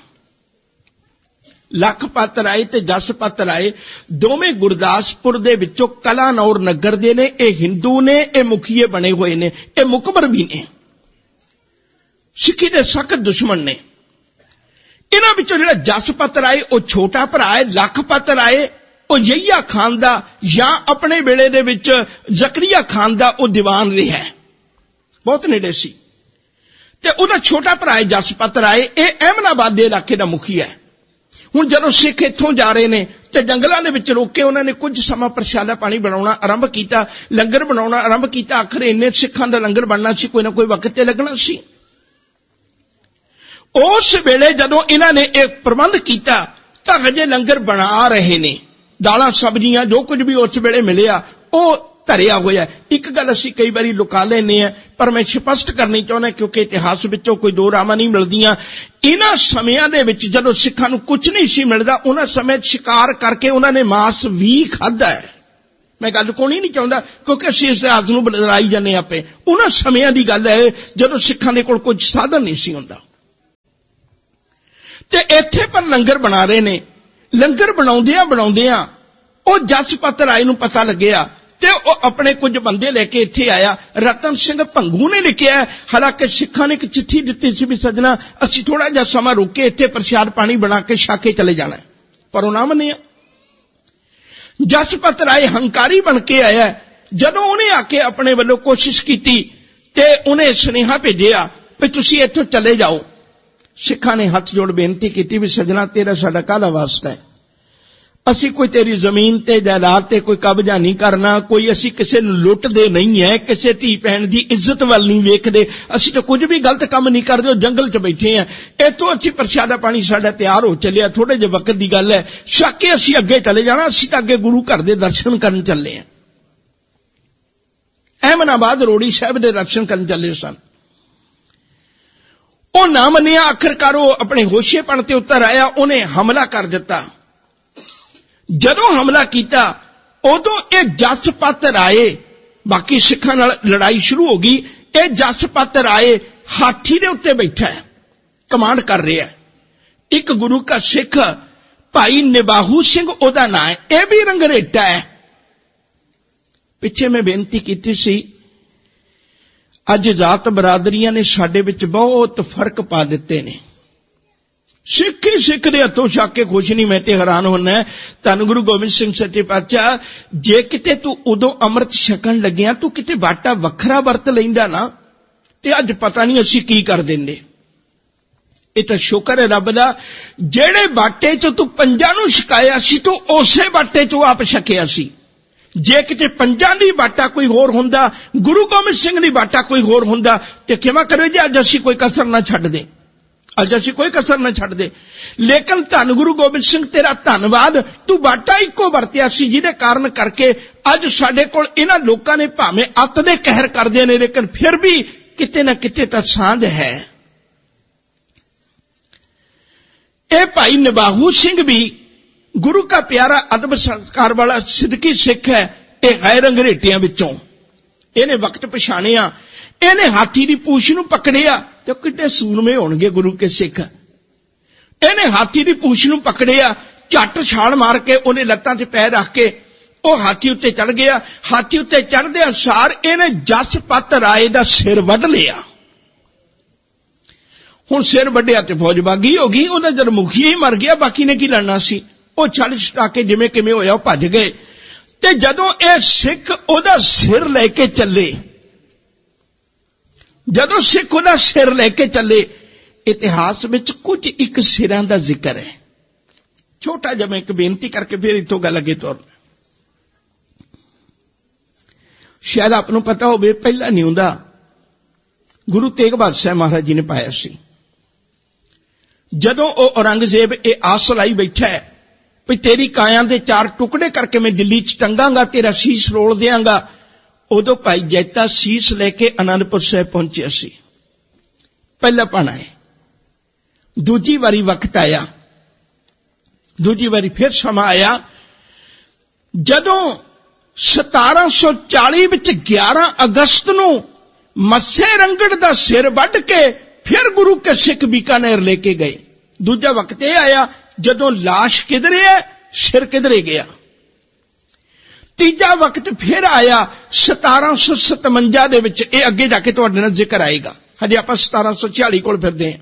S1: लखपत राय ते जसपत राय दोवें गुरदासपुर दे विचों कलानौर नगर दे ने। ये हिंदू ने, ये मुखिए बने हुए ने, ये मुकबर भी ने, सिक्खी दे सख्त दुश्मन ने। इन्हां विचों जिहड़ा जसपत राय वो छोटा भरा है, लखपत राय वो यहिया खान दा या अपने वेले दे विच जकरिया खान दा वो दीवान रहा है, बहुत नेड़े सी। ते उहदा छोटा भरा है जसपत राय, ये अहमदाबाद दे इलाके दा मुखिया है। हुण जदों सिख इत्थों जा रहे ने ते जंगलां दे विच रोक के उन्हां ने कुछ समा प्रशादा पानी बनाउणा आरंभ कीता, लंगर बनाउणा आरंभ कीता। आखिर इन्ने सिखां दा लंगर बनना सी, कोई ना कोई वक्त ते लगना सी। उस वेले जदों इन्हां ने एक प्रबंध किया तां हजे लंगर बना रहे ने, दालां सब्जियां जो कुछ भी उस वेले मिलिया वो धरिया होया। एक गल असीं कई बारी लुका लैने आ, पर मैं स्पष्ट करनी चाहुंदा क्योंकि इतिहास विचों कोई दो रावां नहीं मिलदियां। इन्हां समयां दे विच जदों सिखां नूं कुछ नहीं सी मिलदा, उन्हां समय शिकार करके उन्हां ने मांस भी खाधा है। मैं गल कोणी नहीं चाहुंदा क्योंकि असीं इस इतिहास नूं बदलाई जाने आपे। उन्हां समयां दी गल है जदों सिखां दे कोल कुछ साधन नहीं सी हुंदा ते इत्थे पर लंगर बना रहे ने। लंगर बनाउंदियां बनाउंदियां ओ जसपत राय नूं पता लग्गिया ते ओ अपने कुछ बंदे लेके इत्थे आया। रतन सिंह भंगू ने लिखिया, हालांकि सिखां ने एक चिट्ठी दित्ती सी भी सजना असीं थोड़ा जिहा समा रुक के इत्थे प्रसाद पानी बना के छक के चले जाना, पर ओ ना मन्निया। जसपत राय हंकारी बन के आया। जदों उन्हें आके अपने वालों कोशिश की ते उन्हें सुनेहा भेजिया भी तुसीं इत्थों चले जाओ। सिखां ने हथ जोड़ बेनती की भी सजना तेरा साडा काला वास्ता है, ਅਸੀਂ ਕੋਈ ਤੇਰੀ ਜ਼ਮੀਨ ਤੇ ਜਾਇਦਾਦ ਤੇ ਕੋਈ ਕਬਜ਼ਾ ਨਹੀਂ ਕਰਨਾ, ਕੋਈ ਅਸੀਂ ਕਿਸੇ ਨੂੰ ਲੁੱਟਦੇ ਨਹੀਂ ਹੈ, ਕਿਸੇ ਧੀ ਭੈਣ ਦੀ ਇੱਜ਼ਤ ਵੱਲ ਨਹੀਂ ਵੇਖਦੇ, ਅਸੀਂ ਤਾਂ ਕੁਝ ਵੀ ਗਲਤ ਕੰਮ ਨਹੀਂ ਕਰਦੇ, ਉਹ ਜੰਗਲ 'ਚ ਬੈਠੇ ਆ, ਇੱਥੋਂ ਅਸੀਂ ਪ੍ਰਸ਼ਾਦਾ ਪਾਣੀ ਸਾਡਾ ਤਿਆਰ ਹੋ ਚੱਲਿਆ, ਥੋੜੇ ਜਿਹੇ ਵਕਤ ਦੀ ਗੱਲ ਹੈ, ਛੱਕ ਕੇ ਅਸੀਂ ਅੱਗੇ ਚਲੇ ਜਾਣਾ, ਅਸੀਂ ਤਾਂ ਅੱਗੇ ਗੁਰੂ ਘਰ ਦੇ ਦਰਸ਼ਨ ਕਰਨ ਚੱਲੇ ਆ। ਅਹਿਮਦਾਬਾਦ ਰੋੜੀ ਸਾਹਿਬ ਦੇ ਦਰਸ਼ਨ ਕਰਨ ਚੱਲੇ ਸਨ। ਉਹ ਨਾ ਮੰਨਿਆ, ਆਖਰਕਾਰ ਉਹ ਆਪਣੇ ਹੋਸ਼ੇਪਣ ਤੇ ਉਤਰ ਆਇਆ, ਉਹਨੇ ਹਮਲਾ ਕਰ ਦਿੱਤਾ। ਜਦੋਂ ਹਮਲਾ ਕੀਤਾ ਉਦੋਂ ਇਹ ਜਸ ਪਾਤਰ ਆਏ, ਬਾਕੀ ਸਿੱਖਾਂ ਨਾਲ ਲੜਾਈ ਸ਼ੁਰੂ ਹੋ ਗਈ। ਇਹ ਜਸ ਪਾਤਰ ਆਏ, ਹਾਥੀ ਦੇ ਉੱਤੇ ਬੈਠਾ ਹੈ, ਕਮਾਂਡ ਕਰ ਰਿਹਾ ਹੈ। ਇੱਕ ਗੁਰੂ ਕਾ ਸਿੱਖ ਭਾਈ ਨਿਬਾਹੂ ਸਿੰਘ ਉਹਦਾ ਨਾਂ ਹੈ, ਇਹ ਵੀ ਰੰਗਰੇਟਾ ਹੈ। ਪਿੱਛੇ ਮੈਂ ਬੇਨਤੀ ਕੀਤੀ ਸੀ, ਅੱਜ ਜਾਤ ਬਰਾਦਰੀਆਂ ਨੇ ਸਾਡੇ ਵਿੱਚ ਬਹੁਤ ਫਰਕ ਪਾ ਦਿੱਤੇ ਨੇ। ਸਿੱਖ ਹੀ ਸਿੱਖ ਦੇ ਹੱਥੋਂ ਛੱਕ ਕੇ ਖੁਸ਼ ਨਹੀਂ। ਮੈਂ ਤੇ ਹੈਰਾਨ ਹੁੰਦਾ, ਧੰਨ ਗੁਰੂ ਗੋਬਿੰਦ ਸਿੰਘ ਸੱਚੇ ਪਾਤਸ਼ਾਹ, ਜੇ ਕਿਤੇ ਤੂੰ ਉਦੋਂ ਅੰਮ੍ਰਿਤ ਛਕਣ ਲੱਗਿਆ ਤੂੰ ਕਿਤੇ ਬਾਟਾ ਵੱਖਰਾ ਵਰਤ ਲੈਂਦਾ ਨਾ, ਤੇ ਅੱਜ ਪਤਾ ਨਹੀਂ ਅਸੀਂ ਕੀ ਕਰ ਦਿੰਦੇ। ਇਹ ਤਾਂ ਸ਼ੁਕਰ ਹੈ ਰੱਬ ਦਾ, ਜਿਹੜੇ ਬਾਟੇ 'ਚ ਤੂੰ ਪੰਜਾਂ ਨੂੰ ਛਕਾਇਆ ਸੀ ਤੂੰ ਉਸੇ ਬਾਟੇ 'ਚੋਂ ਆਪ ਛਕਿਆ ਸੀ। ਜੇ ਕਿਤੇ ਪੰਜਾਂ ਦੀ ਬਾਟਾ ਕੋਈ ਹੋਰ ਹੁੰਦਾ, ਗੁਰੂ ਗੋਬਿੰਦ ਸਿੰਘ ਦੀ ਬਾਟਾ ਕੋਈ ਹੋਰ ਹੁੰਦਾ, ਤੇ ਕਿਵੇਂ ਕਰੇ ਜੀ ਅੱਜ ਅਸੀਂ ਕੋਈ ਕਸਰ ਨਾ ਛੱਡ ਦੇ, ਅੱਜ ਅਸੀਂ ਕੋਈ ਕਸਰ ਨਾ ਛੱਡ ਦੇ। ਲੇਕਿਨ ਧੰਨ ਗੁਰੂ ਗੋਬਿੰਦ ਸਿੰਘ ਤੇਰਾ ਧੰਨਵਾਦ, ਤੂੰ ਬਾਟਾ ਇੱਕੋ ਵਰਤਿਆ ਸੀ, ਜਿਹਦੇ ਕਾਰਨ ਕਰਕੇ ਅੱਜ ਸਾਡੇ ਕੋਲ ਇਹਨਾਂ ਲੋਕਾਂ ਨੇ ਭਾਵੇਂ ਅੱਤ ਦੇ ਕਹਿਰ ਕਰਦੇ ਨੇ, ਲੇਕਿਨ ਫਿਰ ਵੀ ਕਿਤੇ ਨਾ ਕਿਤੇ ਤਾਂ ਸਾਂਝ ਹੈ। ਇਹ ਭਾਈ ਨਿਬਾਹੂ ਸਿੰਘ ਵੀ ਗੁਰੂ ਕਾ ਪਿਆਰਾ ਅਦਬ ਸੰਸਕਾਰ ਵਾਲਾ ਸਿੱਧਕੀ ਸਿੱਖ ਹੈ। ਇਹ ਗੈਰ ਅੰਗਰੇਟਿਆਂ ਵਿੱਚੋਂ ਇਹਨੇ ਵਕਤ ਪਛਾਣਿਆ, ਇਹਨੇ ਹਾਥੀ ਦੀ ਪੂਛ ਨੂੰ ਪਕੜਿਆ, ਤੇ ਕਿੱਡੇ ਸੂਰਮੇ ਹੋਣਗੇ ਗੁਰੂ ਕੇ ਸਿੱਖ। ਇਹਨੇ ਹਾਥੀ ਦੀ ਪੂਛ ਨੂੰ ਪਕੜਿਆ, ਝੱਟ ਛਾਲ ਮਾਰ ਕੇ ਉਹਨੇ ਲੱਤਾਂ ਤੇ ਪੈਰ ਰੱਖ ਕੇ ਉਹ ਹਾਥੀ ਉੱਤੇ ਚੜ ਗਿਆ। ਹਾਥੀ ਉੱਤੇ ਚੜ੍ਹਦੇ ਅਨੁਸਾਰ ਇਹਨੇ ਜਸ ਪੱਤ ਰਾਏ ਦਾ ਸਿਰ ਵੱਢ ਲਿਆ। ਹੁਣ ਸਿਰ ਵੱਢਿਆ ਤੇ ਫੌਜ ਬਾਗੀ ਹੋ ਗਈ, ਉਹਦਾ ਜਦ ਮੁਖੀ ਹੀ ਮਰ ਗਿਆ, ਬਾਕੀ ਨੇ ਕੀ ਲੜਨਾ ਸੀ। ਉਹ ਛੱਡ ਛਟਾ ਕੇ ਜਿਵੇਂ ਕਿਵੇਂ ਹੋਇਆ ਉਹ ਭੱਜ ਗਏ। ਤੇ ਜਦੋਂ ਇਹ ਸਿੱਖ ਉਹਦਾ ਸਿਰ ਲੈ ਕੇ ਚੱਲੇ, ਜਦੋਂ ਸਿੱਖ ਉਹਦਾ ਸਿਰ ਲੈ ਕੇ ਚੱਲੇ, ਇਤਿਹਾਸ ਵਿੱਚ ਕੁਝ ਇੱਕ ਸਿਰਾਂ ਦਾ ਜ਼ਿਕਰ ਹੈ। ਛੋਟਾ ਜਿਹਾ ਮੈਂ ਇੱਕ ਬੇਨਤੀ ਕਰਕੇ ਫਿਰ ਇੱਥੋਂ ਗੱਲ ਅੱਗੇ ਤੋਰਨਾ। ਸ਼ਾਇਦ ਆਪ ਨੂੰ ਪਤਾ ਹੋਵੇ, ਪਹਿਲਾ ਨਿਉਂਦਾ ਗੁਰੂ ਤੇਗ ਬਹਾਦਰ ਸਾਹਿਬ ਮਹਾਰਾਜ ਜੀ ਨੇ ਪਾਇਆ ਸੀ। ਜਦੋਂ ਉਹ ਔਰੰਗਜ਼ੇਬ ਇਹ ਆਸ ਲਾਈ ਬੈਠਾ ਹੈ ਵੀ ਤੇਰੀ ਕਾਇਆ ਦੇ ਚਾਰ ਟੁਕੜੇ ਕਰਕੇ ਮੈਂ ਦਿੱਲੀ 'ਚ ਟੰਗਾਂਗਾ, ਤੇਰਾ ਸੀਸ ਰੋਲ ਦਿਆਂਗਾ, ਉਦੋਂ ਭਾਈ ਜੈਤਾ ਸੀਸ ਲੈ ਕੇ ਅਨੰਦਪੁਰ ਸਾਹਿਬ ਪਹੁੰਚਿਆ ਸੀ। ਪਹਿਲਾ ਪਾਣਾ ਹੈ। ਦੂਜੀ ਵਾਰੀ ਵਕਤ ਆਇਆ, ਦੂਜੀ ਵਾਰੀ ਫਿਰ ਸਮਾਂ ਆਇਆ, ਜਦੋਂ ਸਤਾਰਾਂ ਸੌ ਚਾਲੀ ਵਿੱਚ ਗਿਆਰਾਂ ਅਗਸਤ ਨੂੰ ਮੱਸੇ ਰੰਗੜ ਦਾ ਸਿਰ ਵੱਢ ਕੇ ਫਿਰ ਗੁਰੂ ਕੇ ਸਿੱਖ ਬੀਕਾਨੇਰ ਲੈ ਕੇ ਗਏ। ਦੂਜਾ ਵਕਤ ਇਹ ਆਇਆ ਜਦੋਂ ਲਾਸ਼ ਕਿਧਰੇ ਹੈ, ਸਿਰ ਕਿਧਰੇ ਗਿਆ। ਤੀਜਾ ਵਕਤ ਫਿਰ ਆਇਆ ਸਤਾਰਾਂ ਸੌ ਸਤਵੰਜਾ ਦੇ ਵਿੱਚ, ਇਹ ਅੱਗੇ ਜਾ ਕੇ ਤੁਹਾਡੇ ਨਾਲ ਜ਼ਿਕਰ ਆਏਗਾ, ਹਜੇ ਆਪਾਂ ਸਤਾਰਾਂ ਸੌ ਛਿਆਲੀ ਕੋਲ ਫਿਰਦੇ ਹਾਂ।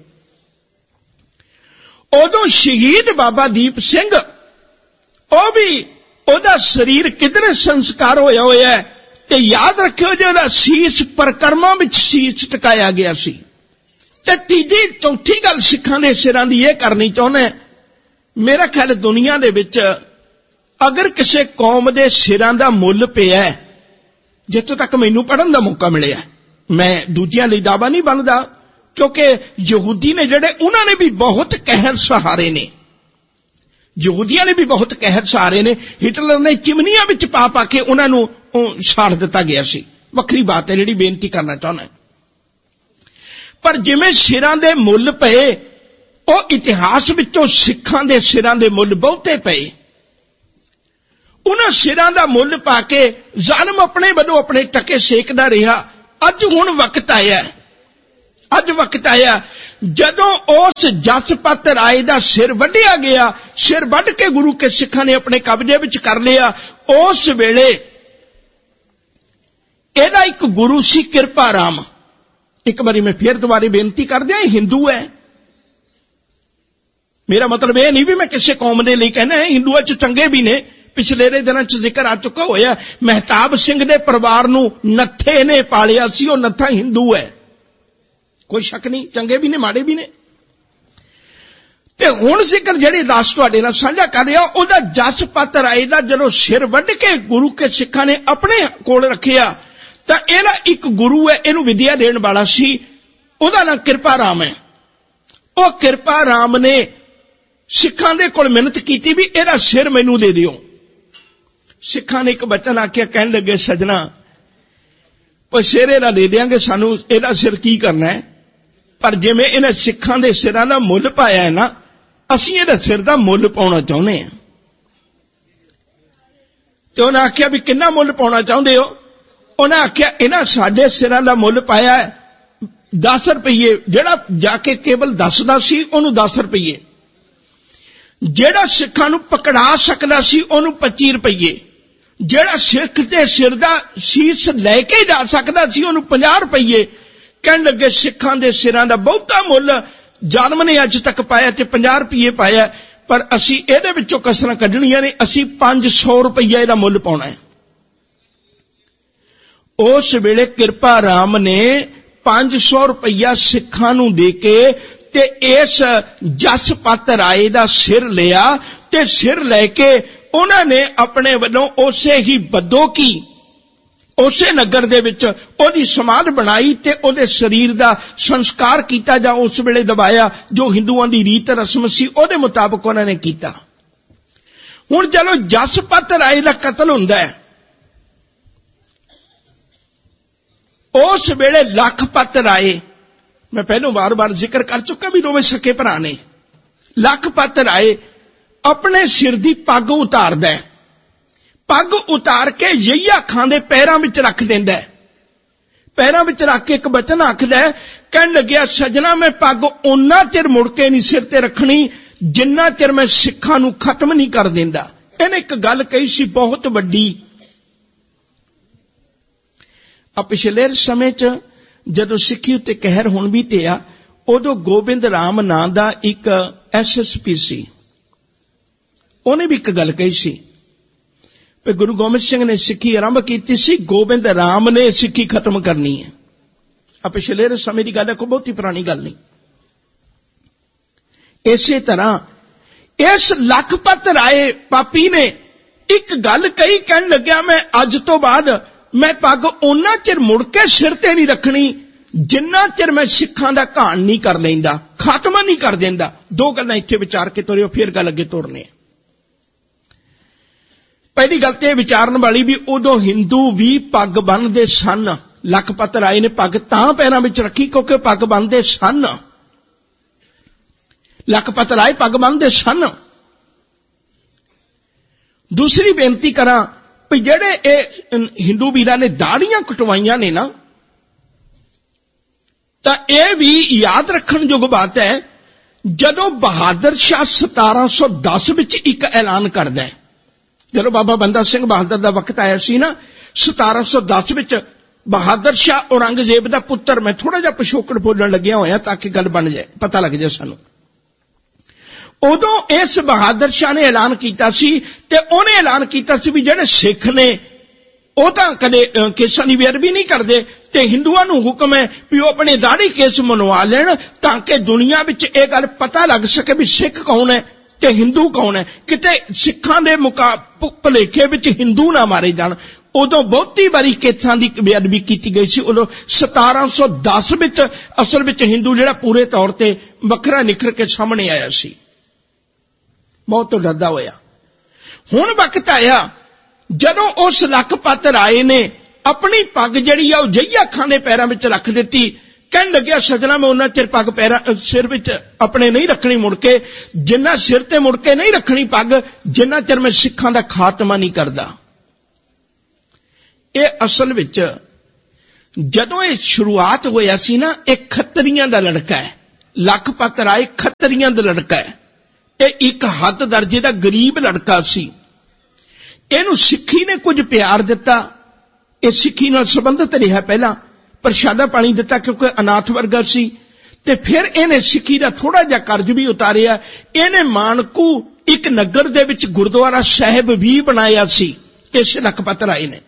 S1: ਉਦੋਂ ਸ਼ਹੀਦ ਬਾਬਾ ਦੀਪ ਸਿੰਘ, ਉਹ ਵੀ ਉਹਦਾ ਸਰੀਰ ਕਿਧਰੇ ਸੰਸਕਾਰ ਹੋਇਆ ਹੋਇਆ ਹੈ, ਤੇ ਯਾਦ ਰੱਖਿਓ ਜਿਹੜਾ ਸੀਸ ਪਰਕਰਮਾਂ ਵਿੱਚ ਸੀਸ ਟਿਕਾਇਆ ਗਿਆ ਸੀ। ਤੇ ਤੀਜੀ ਚੌਥੀ ਗੱਲ ਸਿੱਖਾਂ ਦੇ ਸਿਰਾਂ ਦੀ ਇਹ ਕਰਨੀ ਚਾਹੁੰਦਾ, ਮੇਰਾ ਖਿਆਲ ਦੁਨੀਆ ਦੇ ਵਿੱਚ ਅਗਰ ਕਿਸੇ ਕੌਮ ਦੇ ਸਿਰਾਂ ਦਾ ਮੁੱਲ ਪਿਆ, ਜਿੱਥੋਂ ਤੱਕ ਮੈਨੂੰ ਪੜ੍ਹਨ ਦਾ ਮੌਕਾ ਮਿਲਿਆ, ਮੈਂ ਦੂਜਿਆਂ ਲਈ ਦਾਵਾ ਨਹੀਂ ਬਣਦਾ, ਕਿਉਂਕਿ ਯਹੂਦੀ ਨੇ ਜਿਹੜੇ, ਉਹਨਾਂ ਨੇ ਵੀ ਬਹੁਤ ਕਹਿਰ ਸਹਾਰੇ ਨੇ, ਯਹੂਦੀਆਂ ਨੇ ਵੀ ਬਹੁਤ ਕਹਿਰ ਸਹਾਰੇ ਨੇ। ਹਿਟਲਰ ਨੇ ਚਿਮਨੀਆਂ ਵਿੱਚ ਪਾ ਪਾ ਕੇ ਉਹਨਾਂ ਨੂੰ ਸਾੜ ਦਿੱਤਾ ਗਿਆ ਸੀ, ਵੱਖਰੀ ਬਾਤ ਹੈ ਜਿਹੜੀ ਬੇਨਤੀ ਕਰਨਾ ਚਾਹੁੰਦਾ। ਪਰ ਜਿਵੇਂ ਸਿਰਾਂ ਦੇ ਮੁੱਲ ਪਏ, ਉਹ ਇਤਿਹਾਸ ਵਿੱਚੋਂ ਸਿੱਖਾਂ ਦੇ ਸਿਰਾਂ ਦੇ ਮੁੱਲ ਬਹੁਤੇ ਪਏ। ਉਹਨਾਂ ਸਿਰਾਂ ਦਾ ਮੁੱਲ ਪਾ ਕੇ ਜ਼ਾਲਮ ਆਪਣੇ ਵੱਲੋਂ ਆਪਣੇ ਟਕੇ ਸੇਕਦਾ ਰਿਹਾ। ਅੱਜ ਹੁਣ ਵਕਤ ਆਇਆ, ਅੱਜ ਵਕਤ ਆਇਆ ਜਦੋਂ ਉਸ ਜਸਪਤ ਰਾਏ ਦਾ ਸਿਰ ਵੱਢਿਆ ਗਿਆ। ਸਿਰ ਵੱਢ ਕੇ ਗੁਰੂ ਕੇ ਸਿੱਖਾਂ ਨੇ ਆਪਣੇ ਕਬਜ਼ੇ ਵਿੱਚ ਕਰ ਲਿਆ। ਉਸ ਵੇਲੇ ਇਹਦਾ ਇੱਕ ਗੁਰੂ ਸੀ ਕਿਰਪਾ ਰਾਮ। ਇੱਕ ਵਾਰੀ ਮੈਂ ਫਿਰ ਦੁਬਾਰੇ ਬੇਨਤੀ ਕਰ ਦਿਆਂ, ਇਹ ਹਿੰਦੂ ਹੈ। ਮੇਰਾ ਮਤਲਬ ਇਹ ਨਹੀਂ ਵੀ ਮੈਂ ਕਿਸੇ ਕੌਮ ਦੇ ਲਈ ਕਹਿਣਾ, ਹਿੰਦੂਆਂ ਚ ਚੰਗੇ ਵੀ ਨੇ। ਪਿਛਲੇ ਦੇ ਦਿਨਾਂ ਚ ਜ਼ਿਕਰ ਆ ਚੁੱਕਾ ਹੋਇਆ, ਮਹਿਤਾਬ ਸਿੰਘ ਦੇ ਪਰਿਵਾਰ ਨੂੰ ਨੱਥੇ ਨੇ ਪਾਲਿਆ ਸੀ, ਉਹ ਨੱਥਾ ਹਿੰਦੂ ਹੈ, ਕੋਈ ਸ਼ੱਕ ਨਹੀਂ। ਚੰਗੇ ਵੀ ਨੇ, ਮਾੜੇ ਵੀ ਨੇ। ਤੇ ਹੁਣ ਜ਼ਿਕਰ ਜਿਹੜੀ ਦਾਸ ਤੁਹਾਡੇ ਨਾਲ ਸਾਂਝਾ ਕਰ ਰਿਹਾ, ਉਹਦਾ ਜਸਪਤ ਰਾਏ ਦਾ ਜਦੋਂ ਸਿਰ ਵੱਢ ਕੇ ਗੁਰੂ ਕੇ ਸਿੱਖਾਂ ਨੇ ਆਪਣੇ ਕੋਲ ਰੱਖਿਆ, ਤਾਂ ਇਹਦਾ ਇੱਕ ਗੁਰੂ ਹੈ, ਇਹਨੂੰ ਵਿਦਿਆ ਦੇਣ ਵਾਲਾ ਸੀ, ਉਹਦਾ ਨਾਂ ਕਿਰਪਾ ਰਾਮ ਹੈ। ਉਹ ਕਿਰਪਾ ਰਾਮ ਨੇ ਸਿੱਖਾਂ ਦੇ ਕੋਲ ਮਿਹਨਤ ਕੀਤੀ ਵੀ ਇਹਦਾ ਸਿਰ ਮੈਨੂੰ ਦੇ ਦਿਓ। ਸਿੱਖਾਂ ਨੇ ਇੱਕ ਬਚਨ ਆਖਿਆ, ਕਹਿਣ ਲੱਗੇ ਸਜਣਾ ਉਹ ਸਿਰ ਇਹਦਾ ਦੇ ਦਿਆਂਗੇ, ਸਾਨੂੰ ਇਹਦਾ ਸਿਰ ਕੀ ਕਰਨਾ ਹੈ, ਪਰ ਜਿਵੇਂ ਇਹਨਾਂ ਸਿੱਖਾਂ ਦੇ ਸਿਰਾਂ ਦਾ ਮੁੱਲ ਪਾਇਆ ਹੈ ਨਾ, ਅਸੀਂ ਇਹਦਾ ਸਿਰ ਦਾ ਮੁੱਲ ਪਾਉਣਾ ਚਾਹੁੰਦੇ ਹਾਂ। ਤੇ ਉਹਨਾਂ ਆਖਿਆ ਵੀ ਕਿੰਨਾ ਮੁੱਲ ਪਾਉਣਾ ਚਾਹੁੰਦੇ ਹੋ? ਉਹਨਾਂ ਆਖਿਆ ਇਹਨਾਂ ਸਾਡੇ ਸਿਰਾਂ ਦਾ ਮੁੱਲ ਪਾਇਆ ਹੈ ਦਸ ਰੁਪਈਏ, ਜਿਹੜਾ ਜਾ ਕੇ ਕੇਵਲ ਦੱਸਦਾ ਸੀ ਉਹਨੂੰ ਦਸ ਰੁਪਈਏ, ਜਿਹੜਾ ਸਿੱਖਾਂ ਨੂੰ ਪਕੜਾ ਸਕਦਾ ਸੀ ਉਹਨੂੰ ਪੱਚੀ ਰੁਪਈਏ, ਜਿਹੜਾ ਸਿੱਖ ਦੇ ਸਿਰ ਦਾ ਸੀਸ ਲੈ ਕੇ ਜਾ ਸਕਦਾ ਸੀ ਉਹਨੂੰ ਪੰਜਾਹ ਰੁਪਈਏ। ਕਹਿਣ ਲੱਗੇ ਸਿੱਖਾਂ ਦੇ ਸਿਰਾਂ ਦਾ ਬਹੁਤਾ ਮੁੱਲ ਜਨਮ ਨੇ ਅੱਜ ਤੱਕ ਪਾਇਆ ਤੇ ਪੰਜਾਹ ਰੁਪਈਏ ਪਾਇਆ, ਪਰ ਅਸੀਂ ਇਹਦੇ ਵਿੱਚੋਂ ਕਸਰਾਂ ਕੱਢਣੀਆਂ ਨੇ, ਅਸੀਂ ਪੰਜ ਸੌ ਰੁਪਈਆ ਇਹਦਾ ਮੁੱਲ ਪਾਉਣਾ ਹੈ। ਉਸ ਵੇਲੇ ਕਿਰਪਾ ਰਾਮ ਨੇ ਪੰਜ ਸੌ ਰੁਪਈਆ ਸਿੱਖਾਂ ਨੂੰ ਦੇ ਕੇ ਤੇ ਇਸ ਜਸਪਤ ਰਾਏ ਦਾ ਸਿਰ ਲਿਆ, ਤੇ ਸਿਰ ਲੈ ਕੇ ਉਹਨਾਂ ਨੇ ਆਪਣੇ ਵੱਲੋਂ ਉਸੇ ਹੀ ਬਦੋਕੀ ਉਸੇ ਨਗਰ ਦੇ ਵਿੱਚ ਉਹਦੀ ਸਮਾਧ ਬਣਾਈ ਤੇ ਉਹਦੇ ਸਰੀਰ ਦਾ ਸੰਸਕਾਰ ਕੀਤਾ, ਜਾਂ ਉਸ ਵੇਲੇ ਦਬਾਇਆ, ਜੋ ਹਿੰਦੂਆਂ ਦੀ ਰੀਤ ਰਸਮ ਸੀ ਉਹਦੇ ਮੁਤਾਬਕ ਉਹਨਾਂ ਨੇ ਕੀਤਾ। ਹੁਣ ਜਦੋਂ ਜਸਪਤ ਰਾਏ ਦਾ ਕਤਲ ਹੁੰਦਾ ਹੈ, ਉਸ ਵੇਲੇ ਲਖਪਤ ਰਾਏ, ਮੈਂ ਪਹਿਲੋਂ ਵਾਰ-ਵਾਰ ਜ਼ਿਕਰ ਕਰ ਚੁੱਕਾ ਵੀ ਦੋਵੇਂ ਸਕੇ ਭਰਾ ਨੇ, ਲਖਪਤ ਰਾਏ ਆਪਣੇ ਸਿਰ ਦੀ ਪੱਗ ਉਤਾਰਦਾ ਹੈ, ਪੱਗ ਉਤਾਰ ਕੇ ਯਹੀਆ ਖਾਂ ਦੇ ਪੈਰਾਂ ਵਿੱਚ ਰੱਖ ਦਿੰਦਾ ਹੈ, ਪੈਰਾਂ ਵਿੱਚ ਰੱਖ ਕੇ ਇੱਕ ਬਚਨ ਆਖਦਾ ਹੈ, ਕਹਿਣ ਲੱਗਿਆ ਸਜਣਾ ਮੈਂ ਪੱਗ ਓਨਾ ਚਿਰ ਮੁੜ ਕੇ ਨਹੀਂ ਸਿਰ ਤੇ ਰੱਖਣੀ ਜਿੰਨਾ ਚਿਰ ਮੈਂ ਸਿੱਖਾਂ ਨੂੰ ਖਤਮ ਨਹੀਂ ਕਰ ਦਿੰਦਾ। ਇਹਨੇ ਇੱਕ ਗੱਲ ਕਹੀ ਸੀ ਬਹੁਤ ਵੱਡੀ। ਆ ਪਿਛਲੇ ਸਮੇਂ 'ਚ ਜਦੋਂ ਸਿੱਖੀ ਉੱਤੇ ਕਹਿਰ ਹੁਣ ਵੀ ਪਿਆ, ਉਦੋਂ ਗੋਬਿੰਦ ਰਾਮ ਨਾਂ ਦਾ ਇੱਕ ਐਸ ਐਸ ਪੀ ਸੀ, ਉਹਨੇ ਵੀ ਇੱਕ ਗੱਲ ਕਹੀ ਸੀ ਕਿ ਗੁਰੂ ਗੋਬਿੰਦ ਸਿੰਘ ਨੇ ਸਿੱਖੀ ਆਰੰਭ ਕੀਤੀ ਸੀ, ਗੋਬਿੰਦ ਰਾਮ ਨੇ ਸਿੱਖੀ ਖਤਮ ਕਰਨੀ ਹੈ। ਆ ਪਿਛਲੇ ਸਮੇਂ ਦੀ ਗੱਲ ਹੈ, ਕੋਈ ਬਹੁਤੀ ਪੁਰਾਣੀ ਗੱਲ ਨਹੀਂ। ਇਸੇ ਤਰ੍ਹਾਂ ਇਸ ਲਖਪਤ ਰਾਏ ਪਾਪੀ ਨੇ ਇੱਕ ਗੱਲ ਕਹੀ, ਕਹਿਣ ਲੱਗਿਆ ਮੈਂ ਅੱਜ ਤੋਂ ਬਾਅਦ ਮੈਂ ਪੱਗ ਉਹਨਾਂ ਚਿਰ ਮੁੜ ਕੇ ਸਿਰ ਤੇ ਨਹੀਂ ਰੱਖਣੀ ਜਿੰਨਾ ਚਿਰ ਮੈਂ ਸਿੱਖਾਂ ਦਾ ਘਾਣ ਨਹੀਂ ਕਰ ਲੈਂਦਾ, ਖਾਤਮਾ ਨਹੀਂ ਕਰ ਦਿੰਦਾ। ਦੋ ਗੱਲਾਂ ਇੱਥੇ ਵਿਚਾਰ ਕੇ ਤੋਰਿਓ, ਫਿਰ ਗੱਲ ਅੱਗੇ ਤੋਰਨੇ। ਪਹਿਲੀ ਗੱਲ ਤੇ ਵਿਚਾਰਨ ਵਾਲੀ ਵੀ ਉਦੋਂ ਹਿੰਦੂ ਵੀ ਪੱਗ ਬੰਨ੍ਹਦੇ ਸਨ। ਲਖਪਤ ਰਾਏ ਨੇ ਪੱਗ ਤਾਂ ਪੈਰਾਂ ਵਿੱਚ ਰੱਖੀ ਕਿਉਂਕਿ ਪੱਗ ਬੰਨ੍ਹਦੇ ਸਨ, ਲਖਪਤ ਰਾਏ ਪੱਗ ਬੰਨ੍ਹਦੇ ਸਨ। ਦੂਸਰੀ ਬੇਨਤੀ ਕਰਾਂ ਵੀ ਜਿਹੜੇ ਇਹ ਹਿੰਦੂ ਵੀਰਾਂ ਨੇ ਦਾੜੀਆਂ ਕਟਵਾਈਆਂ ਨੇ ਨਾ, ਤਾਂ ਇਹ ਵੀ ਯਾਦ ਰੱਖਣ ਯੋਗ ਬਾਤ ਹੈ, ਜਦੋਂ ਬਹਾਦਰ ਸ਼ਾਹ ਸਤਾਰਾਂ ਸੌ ਦਸ ਵਿੱਚ ਇੱਕ ਐਲਾਨ ਕਰਦਾ ਹੈ, ਜਦੋਂ ਬਾਬਾ ਬੰਦਾ ਸਿੰਘ ਬਹਾਦਰ ਦਾ ਵਕਤ ਆਇਆ ਸੀ ਨਾ ਸਤਾਰਾਂ ਸੌ ਦਸ ਵਿੱਚ, ਬਹਾਦਰ ਸ਼ਾਹ ਔਰੰਗਜ਼ੇਬ ਦਾ ਪੁੱਤਰ, ਮੈਂ ਥੋੜਾ ਜਿਹਾ ਪਿਛੋਕੜ ਬੋਲਣ ਲੱਗਿਆ ਹੋਇਆ ਤਾਂ ਕਿ ਗੱਲ ਬਣ ਜਾਏ, ਪਤਾ ਲੱਗ ਜਾਏ ਸਾਨੂੰ। ਉਦੋਂ ਇਸ ਬਹਾਦਰ ਸ਼ਾਹ ਨੇ ਐਲਾਨ ਕੀਤਾ ਸੀ, ਤੇ ਉਹਨੇ ਐਲਾਨ ਕੀਤਾ ਸੀ ਵੀ ਜਿਹੜੇ ਸਿੱਖ ਨੇ ਉਹ ਤਾਂ ਕਦੇ ਕੇਸਾਂ ਦੀ ਬੇਅਦਬੀ ਨਹੀਂ ਕਰਦੇ, ਤੇ ਹਿੰਦੂਆਂ ਨੂੰ ਹੁਕਮ ਹੈ ਵੀ ਉਹ ਆਪਣੇ ਦਾੜੀ ਕੇਸ ਮਨਵਾ ਲੈਣ ਤਾਂ ਕਿ ਦੁਨੀਆ ਵਿੱਚ ਇਹ ਗੱਲ ਪਤਾ ਲੱਗ ਸਕੇ ਵੀ ਸਿੱਖ ਕੌਣ ਹੈ ਤੇ ਹਿੰਦੂ ਕੌਣ ਹੈ, ਕਿਤੇ ਸਿੱਖਾਂ ਦੇ ਭੁਲੇਖੇ ਵਿੱਚ ਹਿੰਦੂ ਨਾ ਮਾਰੇ ਜਾਣ। ਉਦੋਂ ਬਹੁਤੀ ਵਾਰੀ ਕੇਸਾਂ ਦੀ ਬੇਅਦਬੀ ਕੀਤੀ ਗਈ ਸੀ। ਉਦੋਂ ਸਤਾਰਾਂ ਸੌ ਦਸ ਵਿੱਚ ਅਸਲ ਵਿੱਚ ਹਿੰਦੂ ਜਿਹੜਾ ਪੂਰੇ ਤੌਰ ਤੇ ਵੱਖਰਾ ਨਿਖਰ ਕੇ ਸਾਹਮਣੇ ਆਇਆ ਸੀ, ਮੌਤ ਤੋਂ ਡਰਦਾ ਹੋਇਆ। ਹੁਣ ਵਕਤ ਆਇਆ ਜਦੋਂ ਉਸ ਲਖਪਤ ਰਾਏ ਨੇ ਆਪਣੀ ਪੱਗ ਜਿਹੜੀ ਆ ਉਹ ਯਹੀਆ ਖਾਂ ਦੇ ਪੈਰਾਂ ਵਿੱਚ ਰੱਖ ਦਿੱਤੀ। ਕਹਿਣ ਲੱਗਿਆ ਸਜਣਾ ਮੈਂ ਉਹਨਾਂ ਚਿਰ ਪੱਗ ਪੈਰਾਂ ਸਿਰ ਵਿੱਚ ਆਪਣੇ ਨਹੀਂ ਰੱਖਣੀ ਮੁੜ ਕੇ, ਜਿੰਨਾ ਸਿਰ ਤੇ ਮੁੜ ਕੇ ਨਹੀਂ ਰੱਖਣੀ ਪੱਗ ਜਿੰਨਾ ਚਿਰ ਮੈਂ ਸਿੱਖਾਂ ਦਾ ਖਾਤਮਾ ਨਹੀਂ ਕਰਦਾ। ਇਹ ਅਸਲ ਵਿੱਚ ਜਦੋਂ ਇਹ ਸ਼ੁਰੂਆਤ ਹੋਇਆ ਸੀ ਨਾ, ਇਹ ਖੱਤਰੀਆਂ ਦਾ ਲੜਕਾ ਹੈ, ਲਖਪਤ ਰਾਏ ਖੱਤਰੀਆਂ ਦਾ ਲੜਕਾ ਹੈ। ਇਹ ਇੱਕ ਹੱਦ ਦਰਜੇ ਦਾ ਗਰੀਬ ਲੜਕਾ ਸੀ। ਇਹਨੂੰ ਸਿੱਖੀ ਨੇ ਕੁਝ ਪਿਆਰ ਦਿੱਤਾ, ਇਹ ਸਿੱਖੀ ਨਾਲ ਸੰਬੰਧਿਤ ਰਿਹਾ, ਪਹਿਲਾਂ ਪ੍ਰਸ਼ਾਦਾ ਪਾਣੀ ਦਿੱਤਾ ਕਿਉਂਕਿ ਅਨਾਥ ਵਰਗਾ ਸੀ, ਤੇ ਫਿਰ ਇਹਨੇ ਸਿੱਖੀ ਦਾ ਥੋੜਾ ਜਿਹਾ ਕਰਜ਼ ਵੀ ਉਤਾਰਿਆ। ਇਹਨੇ ਮਾਨਕੂ ਇੱਕ ਨਗਰ ਦੇ ਵਿੱਚ ਗੁਰਦੁਆਰਾ ਸਾਹਿਬ ਵੀ ਬਣਾਇਆ ਸੀ ਇਸ ਲਖਪਤ ਰਾਏ ਨੇ।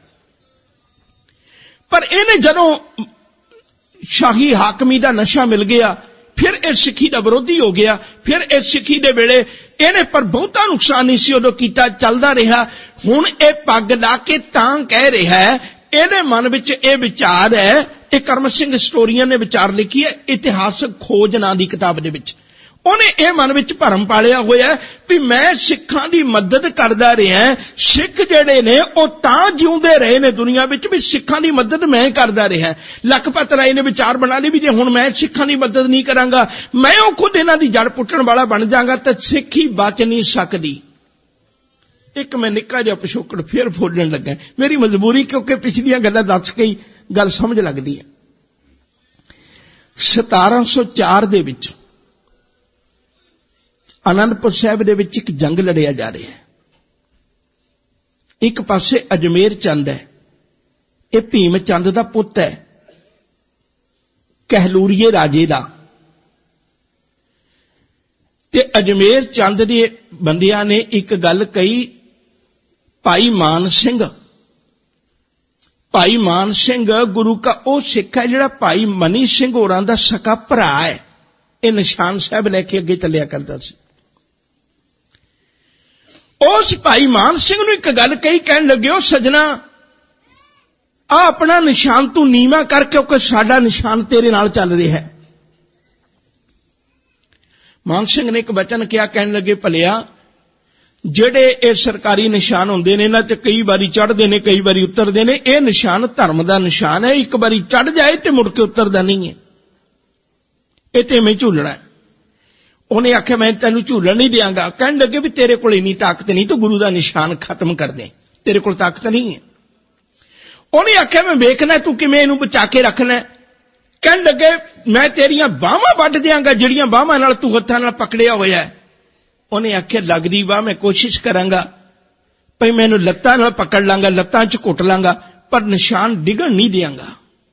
S1: ਪਰ ਇਹਨੇ ਜਦੋਂ ਸ਼ਾਹੀ ਹਾਕਮੀ ਦਾ ਨਸ਼ਾ ਮਿਲ ਗਿਆ, फिर इह सिक्खी दा विरोधी हो गया। फिर इस सिक्खी दे वेले इहने पर बहुता नुकसान नहीं सी उदों कीता, चलदा रहा। हुण इह पग ला के तां कह रहा है, इहदे मन विच इह विचार है, इह करम सिंह स्टोरीअन ने विचार लिखी है इतिहासक खोज नां दी किताब दे विच। ਉਹਨੇ ਇਹ ਮਨ ਵਿੱਚ ਭਰਮ ਪਾਲਿਆ ਹੋਇਆ ਵੀ ਮੈਂ ਸਿੱਖਾਂ ਦੀ ਮਦਦ ਕਰਦਾ ਰਿਹਾ। ਸਿੱਖ ਜਿਹੜੇ ਨੇ ਉਹ ਤਾਂ ਜਿਉਂਦੇ ਰਹੇ ਨੇ ਦੁਨੀਆ ਵਿੱਚ ਵੀ ਸਿੱਖਾਂ ਦੀ ਮਦਦ ਮੈਂ ਕਰਦਾ ਰਿਹਾ। ਲਖਪਤ ਰਾਏ ਨੇ ਵਿਚਾਰ ਬਣਾ ਲਈ ਵੀ ਜੇ ਹੁਣ ਮੈਂ ਸਿੱਖਾਂ ਦੀ ਮਦਦ ਨਹੀਂ ਕਰਾਂਗਾ, ਮੈਂ ਉਹ ਖੁਦ ਇਹਨਾਂ ਦੀ ਜੜ ਪੁੱਟਣ ਵਾਲਾ ਬਣ ਜਾਵਾਂਗਾ ਤਾਂ ਸਿੱਖੀ ਬਚ ਨਹੀਂ ਸਕਦੀ। ਇੱਕ ਮੈਂ ਨਿੱਕਾ ਜਿਹਾ ਪਿਛੋਕੜ ਫਿਰ ਫੋੜਨ ਲੱਗਾ, ਮੇਰੀ ਮਜਬੂਰੀ, ਕਿਉਂਕਿ ਪਿਛਲੀਆਂ ਗੱਲਾਂ ਦੱਸ ਕੇ ਹੀ ਗੱਲ ਸਮਝ ਲੱਗਦੀ ਹੈ। ਸਤਾਰਾਂ ਸੌ ਚਾਰ ਦੇ ਵਿੱਚ आनंदपुर साहिब दे विच एक जंग लड़िया जा रहा है। एक पासे अजमेर चंद है, यह भीम चंद दा पुत है, कहलूरीए राजे दा। ते अजमेर चंद दे बंदियां ने एक गल कही, भाई मान सिंह भाई मान सिंह गुरु का वो सिख है जिहड़ा भाई मनी सिंह होरां दा सका भरा है। यह निशान साहब लैके अगे चलिया करता सी। उस भाई मान सिंह नूं एक गल कही, कहन लगे, ओ सजना आ अपना निशान तू नीवा कर, क्योंकि साडा निशान तेरे नाल चल रहा है। मान सिंह ने एक वचन किया, कहन लगे, भलिया जेड़े ये सरकारी निशान होंदे ने इन्हां ते कई बारी चढ़दे ने कई बारी उतरदे ने, यह निशान धर्म दा निशान है। एक बारी चढ़ जाए ते मुड़ के उतरदा नहीं है, ये ते मैं झूलना है। उन्हें आख्या मैं तेनू झूलन नहीं देंगा। कहने लगे भी तेरे को इन्नी ताकत नहीं, तो गुरु का निशान खत्म कर दे, तेरे को ताकत नहीं है। उन्हें आख्या मैं वेखना तू किवें इहनूं बचा के रखना। कहने लगे मैं तेरियां बाहां वड्ड देंगा जिहड़ियां बाहां नाल तू हत्थां नाल पकड़िया होया है। उन्हें आख्या लगदी बाह मैं कोशिश करांगा, भाई मैं इहनूं लत्तां नाल पकड़ लांगा, लत्तां च घुट लांगा, पर निशान डिगण नहीं देंगा।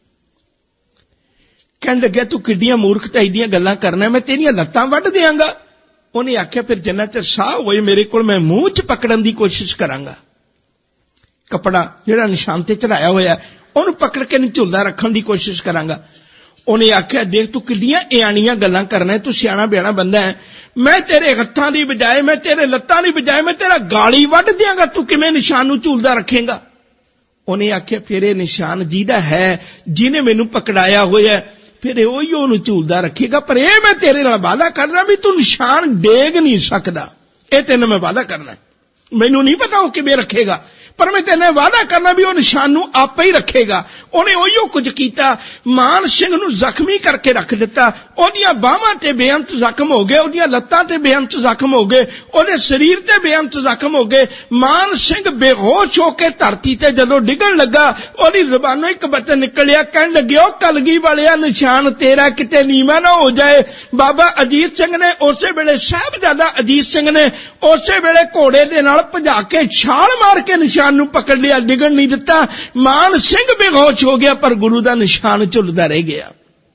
S1: कहने लगे तू किड्डियां मूर्खताई दियां गल्लां करना, मैं तेरियां लत्तां वड्ड देंगा। उन्हें आख्या फिर जिन्ना चिर साह होए मेरे कोल मैं मूंह च पकड़न दी कोशिश करांगा। कपड़ा जिहड़ा निशान ते चढ़ाया होया उहनूं पकड़ के झुलदा रखण दी कोशिश करांगा। उन्हें आख्या देख तू किड्डियां इयाणियां गल्लां करना, तू सियाणा बियाणा बंदा है, मैं तेरे हत्थां दी बजाए मैं तेरे लत्तां दी बजाए मैं तेरा गाली वड्ड देंगा, तू किवें निशान नूं झूलदा रखेंगा। उन्हें आख्या फिर ये निशान जिहदा है जिन्हें मैनूं पकड़ाया होया फिर उही ओनू झूलदा रखेगा, पर यह मैं तेरे नाल वादा करना भी तू निशान डेग नहीं सकदा। यह तेन मैं वादा करना, मैनू नहीं पता वो किवें रखेगा, पर मैं तेने वादा करना भी वो निशान नूं आपे ही रखेगा। उन्हें उही कुछ कीता, मान सिंह नूं जख्मी करके रख दिता। ओदियां बाहां ते बेअंत जख्म हो गए, ओदियां लत्तां ते बेअंत जख्म हो गए, ओदे शरीर ते बेअंत जख्म हो गए। मान सिंह बेहोश होके धरती ते जदों डिगण लगा, ओदी ज़बानों एक वचन निकलिया, कहण लगे ओ कलगी वालिया निशान तेरा किते नीवा ना हो जाए। बाबा अजीत सिंह ने उसे वेले साहिबजादा अजीत सिंह ने उसे वेले घोड़े दे नाल भजा के छाल मार के निशान नूं पकड़ लिया, डिगण नहीं दिता। मान सिंह बेहोश हो गया, पर गुरु दा निशान झुलदा रह गया।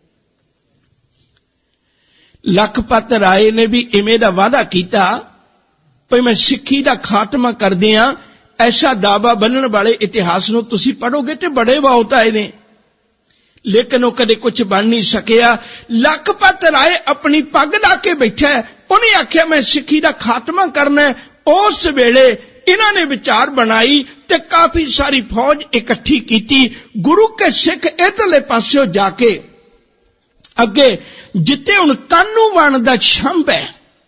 S1: लखपत राय ने भी इवें दा वादा कीता, भाई मैं सिक्खी दा खात्मा कर दियां। ऐसा दावा बनने वाले इतिहास नूं तुसीं पढ़ोगे ते बड़े बहुत आए ने, लेकिन वो कदे कुछ बन नहीं सकिया। लखपत राय अपनी पग ला के बैठा है, उन्हें आख्या मैं सिक्खी दा खात्मा करना है। उस वेले इन्हां ने विचार बनाई ते काफी सारी फौज इकट्ठी की। गुरु के सिख इधरले पासे जाके अगे जिते हुण कानूवान दा छंभ है,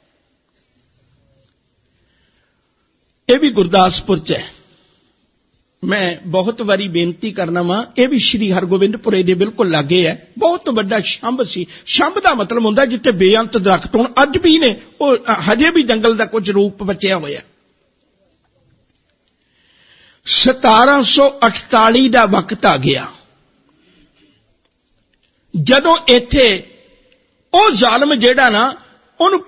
S1: यह भी गुरदासपुर च है। मैं बहुत बारी बेनती करना वा, यह भी श्री हरगोबिंदपुरे दे बिल्कुल लागे है। बहुत बड़ा छंभ सी। छंभ दा मतलब हुंदा जिते बेअंत दरख्त हुण अज भी ने, हजे भी जंगल दा कुछ रूप बचिया होया। सतारा सौ अठताली का वक्त आ गया जदों इत्थे ओ जालम जेड़ा ना उन्होंने